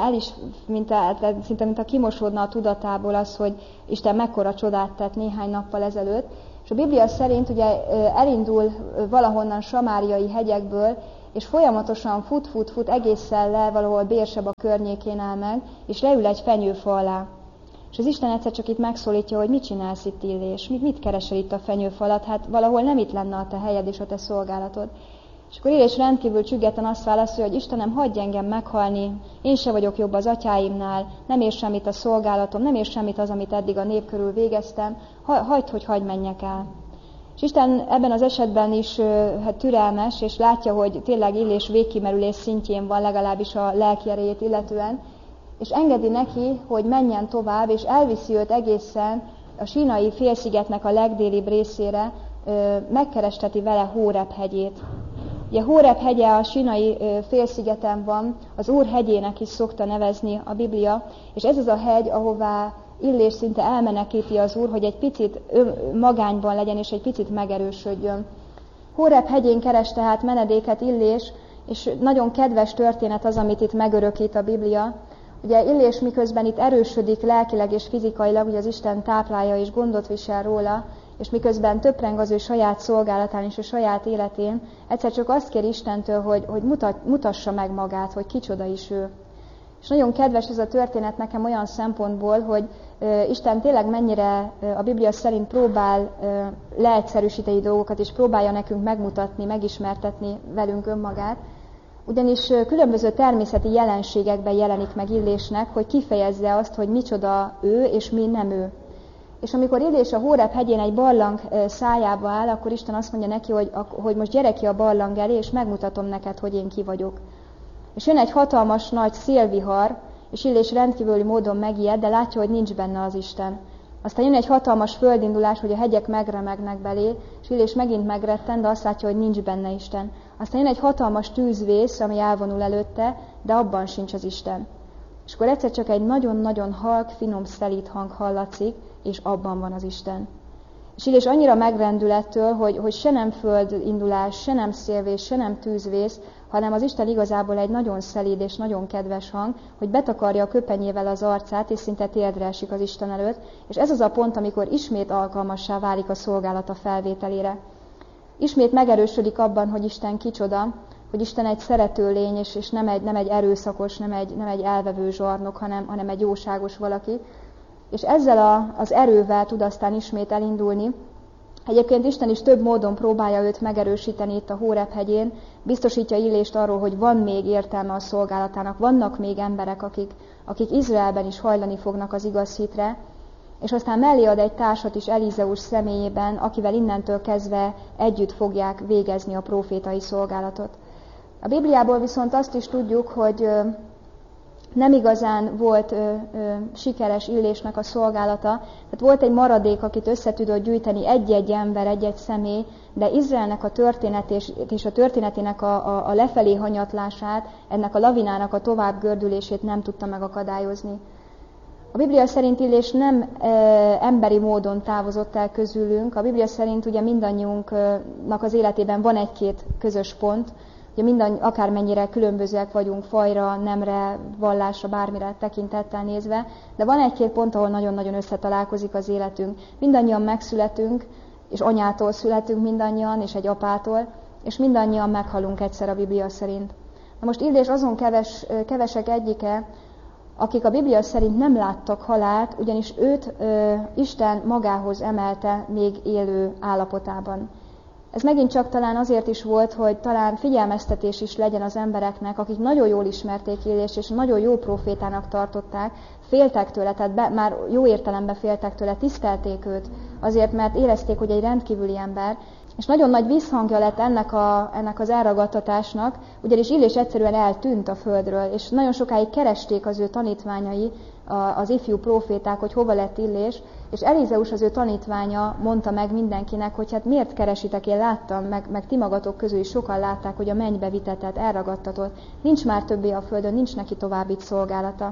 mint a kimosódna a tudatából az, hogy Isten mekkora csodát tett néhány nappal ezelőtt. És a Biblia szerint ugye elindul valahonnan samáriai hegyekből, és folyamatosan fut egészen le, valahol Bérseba környékén áll meg, és leül egy fenyőfa alá. És az Isten egyszer csak itt megszólítja, hogy mit csinálsz itt, Illés, mit keresel itt a fenyőfa alatt, hát valahol nem itt lenne a te helyed és a te szolgálatod. És akkor Illés rendkívül csüggeten azt válaszolja, hogy Istenem, hagyj engem meghalni, én se vagyok jobb az atyáimnál, nem ér semmit a szolgálatom, nem ér semmit az, amit eddig a nép körül végeztem, hagyd menjek el. És Isten ebben az esetben is türelmes, és látja, hogy tényleg Illés végkimerülés szintjén van, legalábbis a lelki erejét illetően, és engedi neki, hogy menjen tovább, és elviszi őt egészen a Sínai félszigetnek a legdélibb részére, megkeresteti vele Hóreb hegyét. Ugye Hóreb hegye a Sínai félszigeten van, az Úr hegyének is szokta nevezni a Biblia, és ez az a hegy, ahová Illés szinte elmenekíti az Úr, hogy egy picit magányban legyen, és egy picit megerősödjön. Hóreb hegyén keres tehát menedéket Illés, és nagyon kedves történet az, amit itt megörökít a Biblia. Ugye Illés miközben itt erősödik lelkileg és fizikailag, ugye az Isten táplálja és gondot visel róla, és miközben töpreng az ő saját szolgálatán és a saját életén, egyszer csak azt kér Istentől, hogy mutassa meg magát, hogy kicsoda is ő. És nagyon kedves ez a történet nekem olyan szempontból, hogy Isten tényleg mennyire a Biblia szerint próbál leegyszerűsíteni dolgokat, és próbálja nekünk megmutatni, megismertetni velünk önmagát, ugyanis különböző természeti jelenségekben jelenik meg Illésnek, hogy kifejezze azt, hogy micsoda ő, és mi nem ő. És amikor Illés a Hóreb hegyén egy barlang szájába áll, akkor Isten azt mondja neki, hogy most gyere ki a barlang elé, és megmutatom neked, hogy én ki vagyok. És jön egy hatalmas nagy szélvihar, és Illés rendkívüli módon megijed, de látja, hogy nincs benne az Isten. Aztán jön egy hatalmas földindulás, hogy a hegyek megremegnek belé, és Illés megint megretten, de azt látja, hogy nincs benne Isten. Aztán jön egy hatalmas tűzvész, ami elvonul előtte, de abban sincs az Isten. És akkor egyszer csak egy nagyon-nagyon halk, finom, szelíd hang hallatszik, és abban van az Isten. És Illés annyira megrendül ettől, hogy se nem földindulás, se nem szélvész, se nem tűzvész, hanem az Isten igazából egy nagyon szelíd és nagyon kedves hang, hogy betakarja a köpenyével az arcát, és szinte térdre esik az Isten előtt, és ez az a pont, amikor ismét alkalmassá válik a szolgálata felvételére. Ismét megerősödik abban, hogy Isten kicsoda, hogy Isten egy szerető lény, és nem egy erőszakos, nem egy elvevő zsarnok, hanem egy jóságos valaki. És ezzel az erővel tud aztán ismét elindulni. Egyébként Isten is több módon próbálja őt megerősíteni itt a Hóreb hegyén, biztosítja Illést arról, hogy van még értelme a szolgálatának, vannak még emberek, akik Izraelben is hajlani fognak az igaz hitre, és aztán mellé ad egy társat is Elizeus személyében, akivel innentől kezdve együtt fogják végezni a prófétai szolgálatot. A Bibliából viszont azt is tudjuk, hogy nem igazán volt sikeres Illésnek a szolgálata, tehát volt egy maradék, akit össze tudott gyűjteni egy-egy ember, egy-egy személy, de Izraelnek a történet és a történetének a lefelé hanyatlását, ennek a lavinának a tovább gördülését nem tudta megakadályozni. A Biblia szerint Illés nem emberi módon távozott el közülünk, a Biblia szerint ugye mindannyiunknak az életében van egy-két közös pont, ugye akármennyire különbözőek vagyunk fajra, nemre, vallásra, bármire tekintettel nézve, de van egy-két pont, ahol nagyon-nagyon összetalálkozik az életünk. Mindannyian megszületünk, és anyától születünk mindannyian, és egy apától, és mindannyian meghalunk egyszer a Biblia szerint. Na most Illés azon kevesek egyike, akik a Biblia szerint nem láttak halált, ugyanis őt Isten magához emelte még élő állapotában. Ez megint csak talán azért is volt, hogy talán figyelmeztetés is legyen az embereknek, akik nagyon jól ismerték Illést, és nagyon jó profétának tartották, féltek tőle, tehát már jó értelemben féltek tőle, tisztelték őt, azért, mert érezték, hogy egy rendkívüli ember, És nagyon nagy visszhangja lett ennek az elragadtatásnak, ugyanis Illés egyszerűen eltűnt a földről, és nagyon sokáig keresték az ő tanítványai, az ifjú próféták, hogy hova lett Illés, és Elizeus, az ő tanítványa mondta meg mindenkinek, hogy hát miért keresitek, én láttam, meg ti magatok közül is sokan látták, hogy a mennybe vitetett, elragadtatott, nincs már többé a földön, nincs neki tovább itt szolgálata.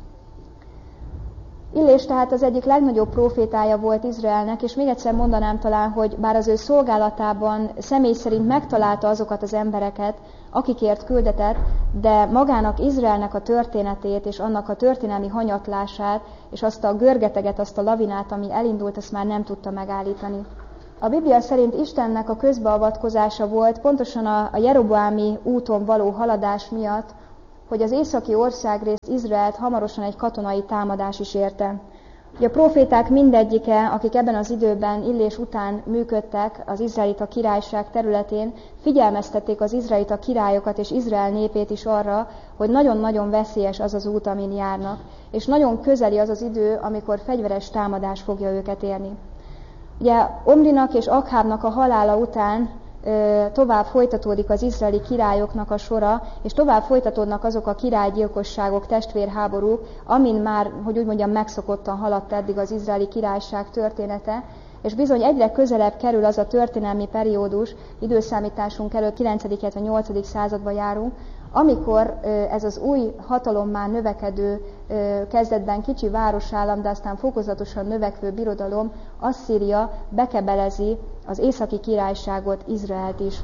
Illés tehát az egyik legnagyobb prófétája volt Izraelnek, és még egyszer mondanám talán, hogy bár az ő szolgálatában személy szerint megtalálta azokat az embereket, akikért küldetett, de magának Izraelnek a történetét, és annak a történelmi hanyatlását, és azt a görgeteget, azt a lavinát, ami elindult, azt már nem tudta megállítani. A Biblia szerint Istennek a közbeavatkozása volt pontosan a Jeroboámi úton való haladás miatt, hogy az északi országrész Izraelt hamarosan egy katonai támadás is érte. Ugye a próféták mindegyike, akik ebben az időben Illés után működtek az izraelita királyság területén, figyelmeztették az izraelita királyokat és Izrael népét is arra, hogy nagyon-nagyon veszélyes az az út, amin járnak, és nagyon közeli az az idő, amikor fegyveres támadás fogja őket érni. Ugye Omrinak és Akhábnak a halála után tovább folytatódik az izraeli királyoknak a sora, és tovább folytatódnak azok a királygyilkosságok, testvérháborúk, amin már, hogy úgy mondjam, megszokottan haladt eddig az izraeli királyság története, és bizony egyre közelebb kerül az a történelmi periódus, időszámításunk előtt 9. illetve 8. századba járunk, amikor ez az új hatalommá növekedő, kezdetben kicsi városállam, de aztán fokozatosan növekvő birodalom, Asszíria bekebelezi az északi királyságot, Izraelt is.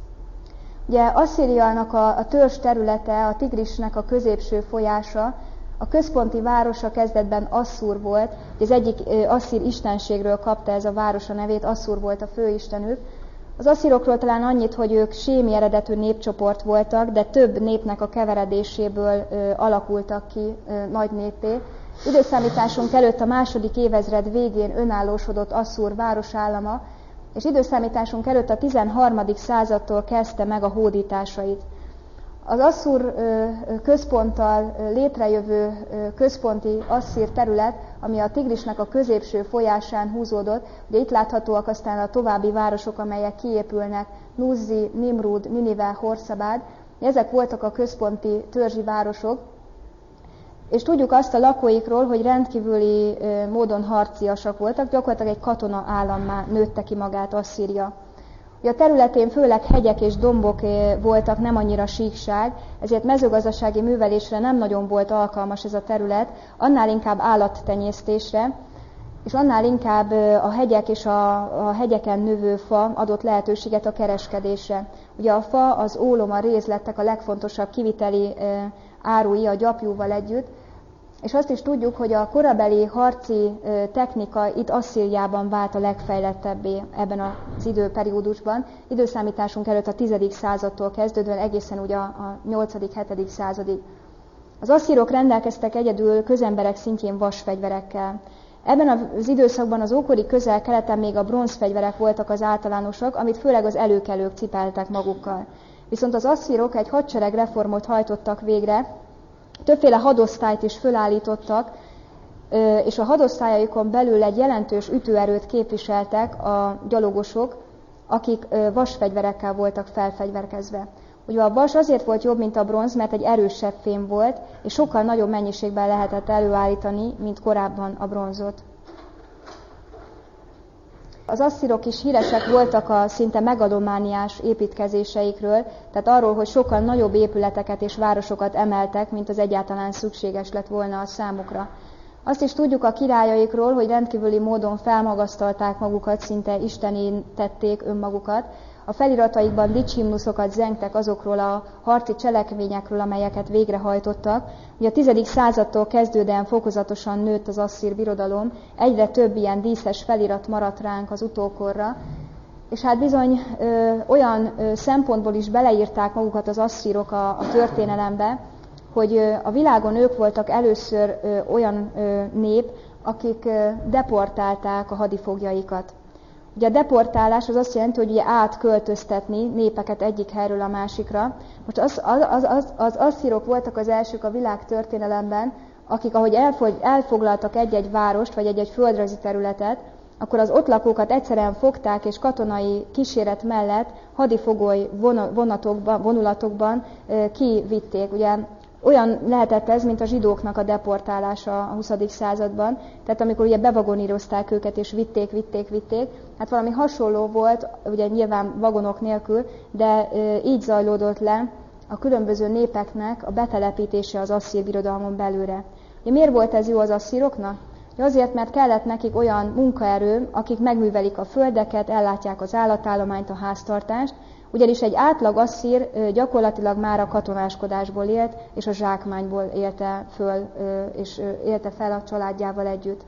Ugye Asszíriának a törzs területe, a Tigrisnek a középső folyása, a központi városa kezdetben Asszúr volt, az egyik asszír istenségről kapta ez a város a nevét, Asszúr volt a főistenük. Az asszírokról talán annyit, hogy ők sémi eredetű népcsoport voltak, de több népnek a keveredéséből alakultak ki nagy néppé. Időszámításunk előtt a második évezred végén önállósodott Asszúr városállama, és időszámításunk előtt a 13. századtól kezdte meg a hódításait. Az Asszúr központtal létrejövő központi asszír terület, ami a Tigrisnek a középső folyásán húzódott, ugye itt láthatóak aztán a további városok, amelyek kiépülnek, Nuzzi, Nimrud, Ninive, Horszabád, ezek voltak a központi törzsi városok, és tudjuk azt a lakóikról, hogy rendkívüli módon harciasak voltak, gyakorlatilag egy katona állammá nőtte ki magát Asszíria. A területén főleg hegyek és dombok voltak, nem annyira síkság, ezért mezőgazdasági művelésre nem nagyon volt alkalmas ez a terület, annál inkább állattenyésztésre, és annál inkább a hegyek és a hegyeken növő fa adott lehetőséget a kereskedésre. Ugye a fa, az ólom, a réz lettek a legfontosabb kiviteli árui a gyapjúval együtt, és azt is tudjuk, hogy a korabeli harci technika itt Asszíriában vált a legfejlettebbé ebben az időperiódusban. Időszámításunk előtt a 10. századtól kezdődően egészen ugye a 8.-7. századig. Az asszírok rendelkeztek egyedül közemberek szintjén vasfegyverekkel. Ebben az időszakban az ókori Közel-Keleten még a bronzfegyverek voltak az általánosak, amit főleg az előkelők cipeltek magukkal. Viszont az asszírok egy hadseregreformot hajtottak végre, többféle hadosztályt is fölállítottak, és a hadosztályaikon belül egy jelentős ütőerőt képviseltek a gyalogosok, akik vasfegyverekkel voltak felfegyverkezve. Ugye a vas azért volt jobb, mint a bronz, mert egy erősebb fém volt, és sokkal nagyobb mennyiségben lehetett előállítani, mint korábban a bronzot. Az asszírok is híresek voltak a szinte megalomániás építkezéseikről, tehát arról, hogy sokkal nagyobb épületeket és városokat emeltek, mint az egyáltalán szükséges lett volna a számukra. Azt is tudjuk a királyaikról, hogy rendkívüli módon felmagasztalták magukat, szinte istené tették önmagukat. A felirataikban dicshimnuszokat zengtek azokról a harci cselekményekről, amelyeket végrehajtottak. Ugye a 10. századtól kezdődően fokozatosan nőtt az asszír birodalom, egyre több ilyen díszes felirat maradt ránk az utókorra, és hát bizony olyan szempontból is beleírták magukat az asszírok a történelembe, hogy a világon ők voltak először olyan nép, akik deportálták a hadifoglyaikat. Ugye a deportálás az azt jelenti, hogy ugye átköltöztetni népeket egyik helyről a másikra. Most az asszírok voltak az elsők a világ történelemben, akik ahogy elfoglaltak egy-egy várost, vagy egy-egy földrajzi területet, akkor az ott lakókat egyszerűen fogták, és katonai kíséret mellett hadifogoly vonulatokban kivitték. Ugye olyan lehetett ez, mint a zsidóknak a deportálása a 20. században, tehát amikor ugye bevagonírozták őket és vitték, hát valami hasonló volt, ugye nyilván vagonok nélkül, de így zajlódott le a különböző népeknek a betelepítése az asszír birodalmon belőle. Ugye miért volt ez jó az asszíroknak? Azért, mert kellett nekik olyan munkaerő, akik megművelik a földeket, ellátják az állatállományt, a háztartást, ugyanis egy átlag asszír gyakorlatilag már a katonáskodásból élt, és a zsákmányból élte fel a családjával együtt.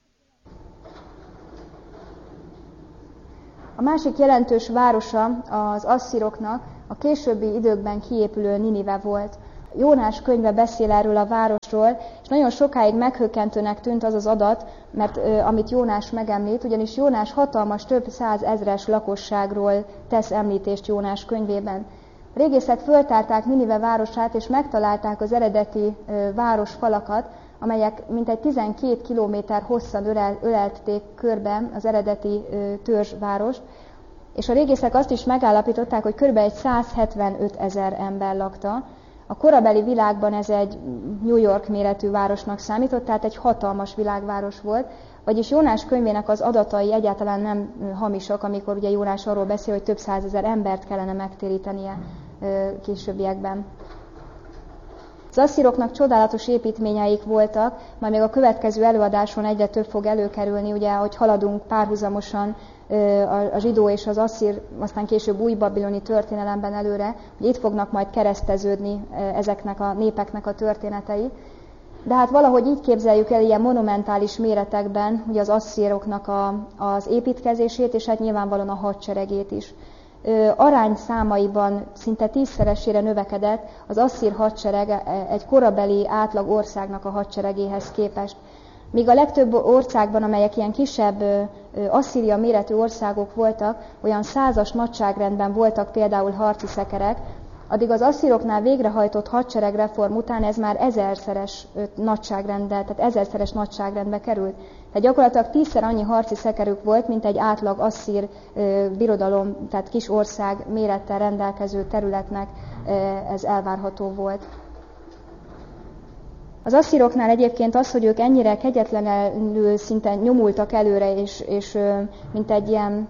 A másik jelentős városa az asszíroknak a későbbi időkben kiépülő Ninive volt. Jónás könyve beszél erről a városról, és nagyon sokáig meghökkentőnek tűnt az az adat, mert amit Jónás megemlít, ugyanis Jónás hatalmas, több százezres lakosságról tesz említést Jónás könyvében. A régészek föltárták Ninive városát, és megtalálták az eredeti városfalakat, amelyek mintegy 12 kilométer hosszan ölelték körbe az eredeti törzsvárost, és a régészek azt is megállapították, hogy kb. 175 000 ember lakta. A korabeli világban ez egy New York méretű városnak számított, tehát egy hatalmas világváros volt, vagyis Jónás könyvének az adatai egyáltalán nem hamisak, amikor ugye Jónás arról beszél, hogy több százezer embert kellene megtérítenie későbbiekben. Az asszíroknak csodálatos építményeik voltak, majd még a következő előadáson egyre több fog előkerülni, ugye, hogy haladunk párhuzamosan a zsidó és az asszír, aztán később új babiloni történelemben előre, hogy itt fognak majd kereszteződni ezeknek a népeknek a történetei. De hát valahogy így képzeljük el ilyen monumentális méretekben ugye az asszíroknak az építkezését, és hát nyilvánvalóan a hadseregét is. Arányszámaiban szinte 10-szeresére növekedett az asszír hadsereg egy korabeli átlag országnak a hadseregéhez képest. Míg a legtöbb országban, amelyek ilyen kisebb Asszíria méretű országok voltak, olyan 100-as nagyságrendben voltak például harci szekerek, addig az asszíroknál végrehajtott hadseregreform után ez már 1000-szeres nagyságrendbe, tehát 1000-szeres nagyságrendbe került. Tehát gyakorlatilag 10-szer annyi harci szekerük volt, mint egy átlag asszír birodalom, tehát kis ország mérettel rendelkező területnek ez elvárható volt. Az asszíroknál egyébként az, hogy ők ennyire kegyetlenül szinte nyomultak előre, és mint egy ilyen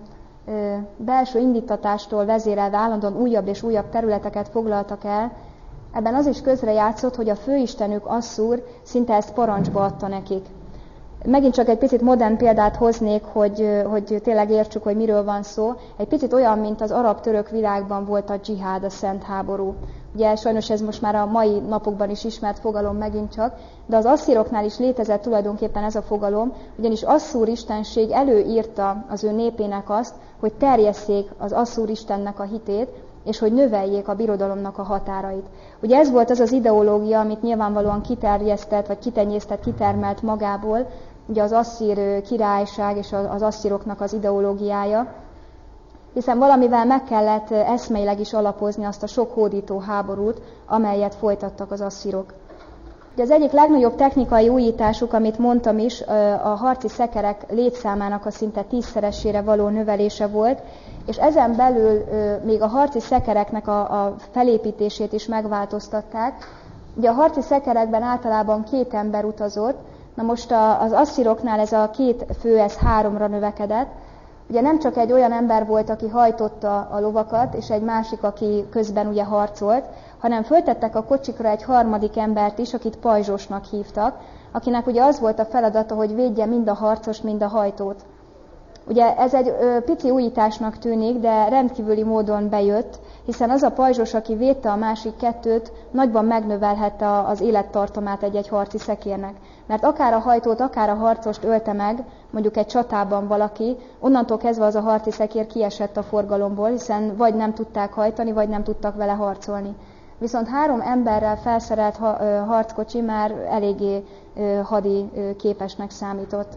belső indítatástól vezérelve állandóan újabb és újabb területeket foglaltak el, ebben az is közrejátszott, hogy a főistenük Asszúr szinte ezt parancsba adta nekik. Megint csak egy picit modern példát hoznék, hogy tényleg értsük, hogy miről van szó. Egy picit olyan, mint az arab-török világban volt a dzsihád, a szent háború. Ugye sajnos ez most már a mai napokban is ismert fogalom megint csak, de az asszíroknál is létezett tulajdonképpen ez a fogalom, ugyanis Asszúr istenség előírta az ő népének azt, hogy terjesszék az Asszúr istennek a hitét, és hogy növeljék a birodalomnak a határait. Ugye ez volt az az ideológia, amit nyilvánvalóan kiterjesztett, vagy kitenyésztett, kitermelt magából, ugye az asszír királyság és az asszíroknak az ideológiája, hiszen valamivel meg kellett eszmeileg is alapozni azt a sok hódító háborút, amelyet folytattak az asszírok. Ugye az egyik legnagyobb technikai újításuk, amit mondtam is, a harci szekerek létszámának a szinte 10-szeresére való növelése volt, és ezen belül még a harci szekereknek a felépítését is megváltoztatták. Ugye a harci szekerekben általában 2 ember utazott, na most az asszíroknál ez a 2 fő, ez 3-ra növekedett. Ugye nem csak egy olyan ember volt, aki hajtotta a lovakat, és egy másik, aki közben ugye harcolt, hanem föltettek a kocsikra egy harmadik embert is, akit pajzsosnak hívtak, akinek ugye az volt a feladata, hogy védje mind a harcost, mind a hajtót. Ugye ez egy pici újításnak tűnik, de rendkívüli módon bejött, hiszen az a pajzsos, aki védte a másik 2-t, nagyban megnövelhette az élettartamát egy-egy harci szekérnek. Mert akár a hajtót, akár a harcost ölte meg, mondjuk egy csatában valaki, onnantól kezdve az a harci szekér kiesett a forgalomból, hiszen vagy nem tudták hajtani, vagy nem tudtak vele harcolni. Viszont 3 emberrel felszerelt harckocsi már eléggé hadi képesnek számított.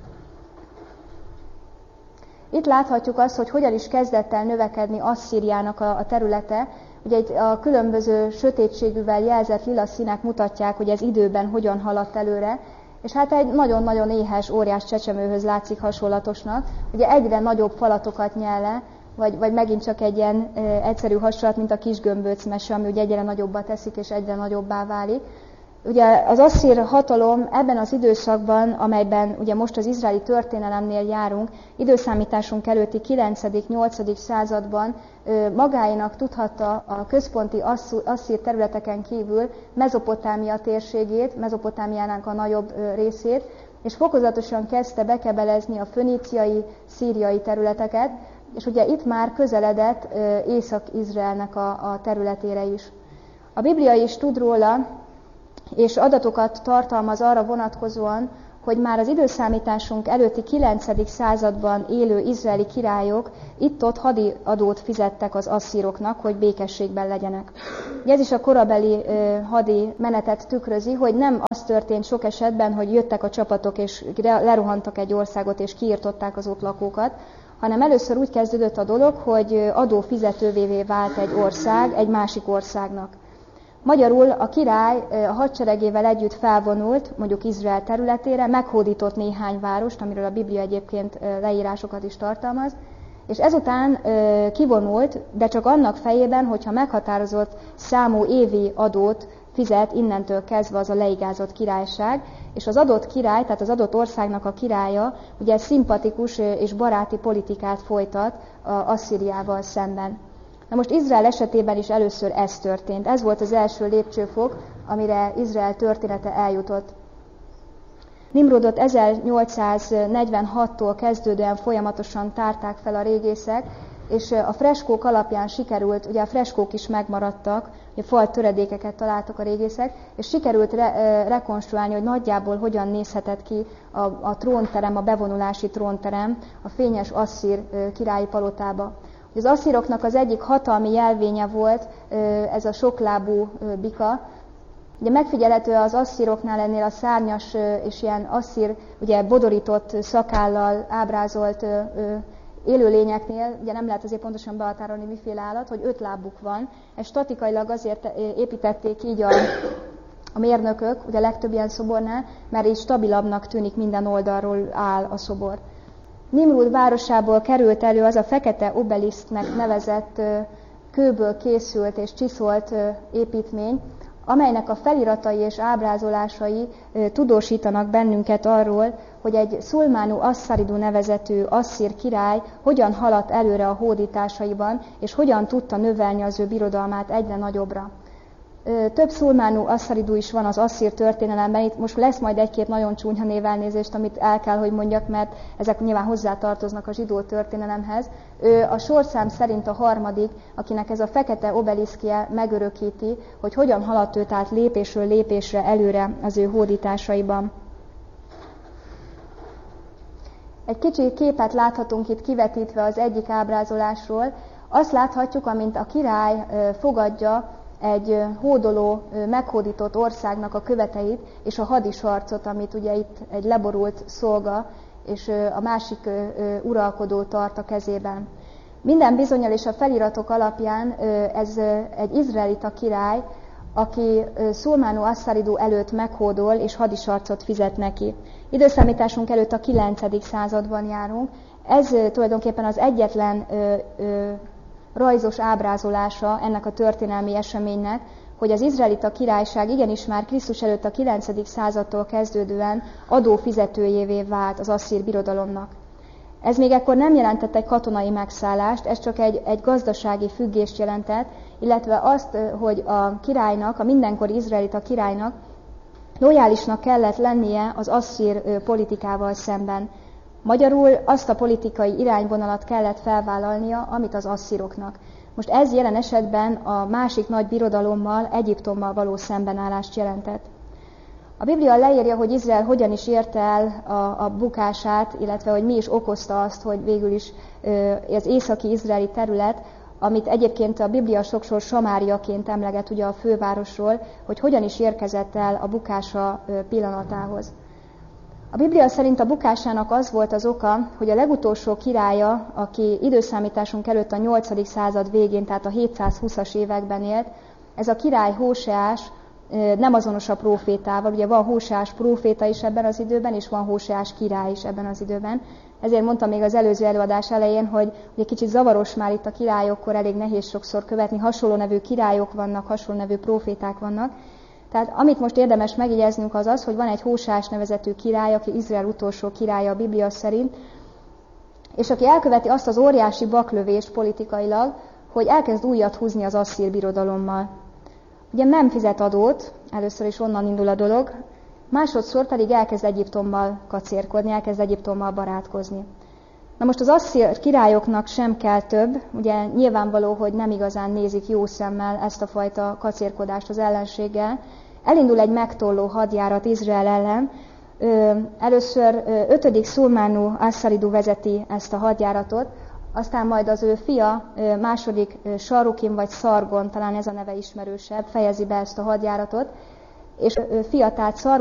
Itt láthatjuk azt, hogy hogyan is kezdett el növekedni Asszíriának a területe. Ugye a különböző sötétségűvel jelzett lila színek mutatják, hogy ez időben hogyan haladt előre, És hát egy nagyon-nagyon éhes, óriás csecsemőhöz látszik hasonlatosnak. Ugye egyre nagyobb falatokat nyel le, vagy megint csak egy ilyen egyszerű hasonlat, mint a kis gömböc mese, ami ugye egyre nagyobbá teszik, és egyre nagyobbá válik. Ugye az asszír hatalom ebben az időszakban, amelyben ugye most az izraeli történelemnél járunk, időszámításunk előtti 9.-8. században magáénak tudhatta a központi asszír területeken kívül Mezopotámia térségét, Mezopotámiának a nagyobb részét, és fokozatosan kezdte bekebelezni a föníciai, szíriai területeket, és ugye itt már közeledett Észak-Izraelnek a területére is. A Biblia is tud róla, és adatokat tartalmaz arra vonatkozóan, hogy már az időszámításunk előtti 9. században élő izraeli királyok itt-ott hadiadót fizettek az asszíroknak, hogy békességben legyenek. Ez is a korabeli hadi menetet tükrözi, hogy nem az történt sok esetben, hogy jöttek a csapatok és lerohantak egy országot és kiirtották az ott lakókat, hanem először úgy kezdődött a dolog, hogy adófizetővé vált egy ország egy másik országnak. Magyarul a király a hadseregével együtt felvonult, mondjuk Izrael területére, meghódított néhány várost, amiről a Biblia egyébként leírásokat is tartalmaz, és ezután kivonult, de csak annak fejében, hogyha meghatározott számú évi adót fizet innentől kezdve az a leigázott királyság, és az adott király, tehát az adott országnak a királya ugye szimpatikus és baráti politikát folytat Asszíriával szemben. Na most Izrael esetében is először ez történt. Ez volt az első lépcsőfok, amire Izrael története eljutott. Nimrodot 1846-tól kezdődően folyamatosan tárták fel a régészek, és a freskók alapján sikerült, ugye a freskók is megmaradtak, ugye falt töredékeket találtak a régészek, és sikerült rekonstruálni, hogy nagyjából hogyan nézhetett ki a trónterem, a bevonulási trónterem a fényes asszír királyi palotába. Az asszíroknak az egyik hatalmi jelvénye volt ez a soklábú bika. Ugye megfigyelhető az asszíroknál ennél a szárnyas és ilyen asszír, ugye bodorított szakállal ábrázolt élőlényeknél, ugye nem lehet azért pontosan behatárolni miféle állat, hogy 5 lábuk van. Ezt statikailag azért építették így a mérnökök, ugye a legtöbb ilyen szobornál, mert így stabilabbnak tűnik, minden oldalról áll a szobor. Nimrud városából került elő az a fekete obeliszknek nevezett kőből készült és csiszolt építmény, amelynek a feliratai és ábrázolásai tudósítanak bennünket arról, hogy egy Szulmánu Asszaridu nevezetű asszír király hogyan haladt előre a hódításaiban, és hogyan tudta növelni az ő birodalmát egyre nagyobbra. Több Szulmánu Asszaridu is van az asszír történelemben, itt most lesz majd egy-két nagyon csúnya névelnézést, amit el kell, hogy mondjak, mert ezek nyilván hozzátartoznak a zsidó történelemhez. Ő a sorszám szerint a harmadik, akinek ez a fekete obeliszkje megörökíti, hogy hogyan haladt ő tehát lépésről lépésre előre az ő hódításaiban. Egy kicsi képet láthatunk itt kivetítve az egyik ábrázolásról. Azt láthatjuk, amint a király fogadja egy hódoló, meghódított országnak a követeit, és a hadisarcot, amit ugye itt egy leborult szolga, és a másik uralkodó tart a kezében. Minden bizonnyal és a feliratok alapján ez egy izraelita király, aki Szulmánu Asszaridu előtt meghódol, és hadisarcot fizet neki. Időszámításunk előtt a 9. században járunk. Ez tulajdonképpen az egyetlen rajzos ábrázolása ennek a történelmi eseménynek, hogy az izraelita királyság igenis már Krisztus előtt a 9. századtól kezdődően adófizetőjévé vált az asszír birodalomnak. Ez még ekkor nem jelentett egy katonai megszállást, ez csak egy gazdasági függést jelentett, illetve azt, hogy a királynak, a mindenkori izraelita királynak lojálisnak kellett lennie az asszír politikával szemben. Magyarul azt a politikai irányvonalat kellett felvállalnia, amit az asszíroknak. Most ez jelen esetben a másik nagy birodalommal, Egyiptommal való szembenállást jelentett. A Biblia leírja, hogy Izrael hogyan is érte el a bukását, illetve hogy mi is okozta azt, hogy végül is az északi izraeli terület, amit egyébként a Biblia sokszor Samáriaként emleget ugye a fővárosról, hogy hogyan is érkezett el a bukása pillanatához. A Biblia szerint a bukásának az volt az oka, hogy a legutolsó királya, aki időszámításunk előtt a 8. század végén, tehát a 720-as években élt, ez a király Hóseás nem azonos a prófétával. Ugye van Hóseás próféta is ebben az időben, és van Hóseás király is ebben az időben. Ezért mondtam még az előző előadás elején, hogy egy kicsit zavaros már itt a királyokkor, elég nehéz sokszor követni. Hasonló nevű királyok vannak, hasonló nevű próféták vannak. Tehát amit most érdemes megjegyeznünk az az, hogy van egy Hóseás nevezetű király, aki Izrael utolsó királya a Biblia szerint, és aki elköveti azt az óriási baklövést politikailag, hogy elkezd újat húzni az asszír birodalommal. Ugye nem fizet adót, először is onnan indul a dolog, másodszor pedig elkezd Egyiptommal kacérkodni, elkezd Egyiptommal barátkozni. Na most az asszír királyoknak sem kell több, ugye nyilvánvaló, hogy nem igazán nézik jó szemmel ezt a fajta kacérkodást az ellenséggel. Elindul egy megtolló hadjárat Izrael ellen. Először 5. Szulmánu Assalidu vezeti ezt a hadjáratot, aztán majd az ő fia, második Sarukin vagy Szargon, talán ez a neve ismerősebb, fejezi be ezt a hadjáratot, és fia, tehát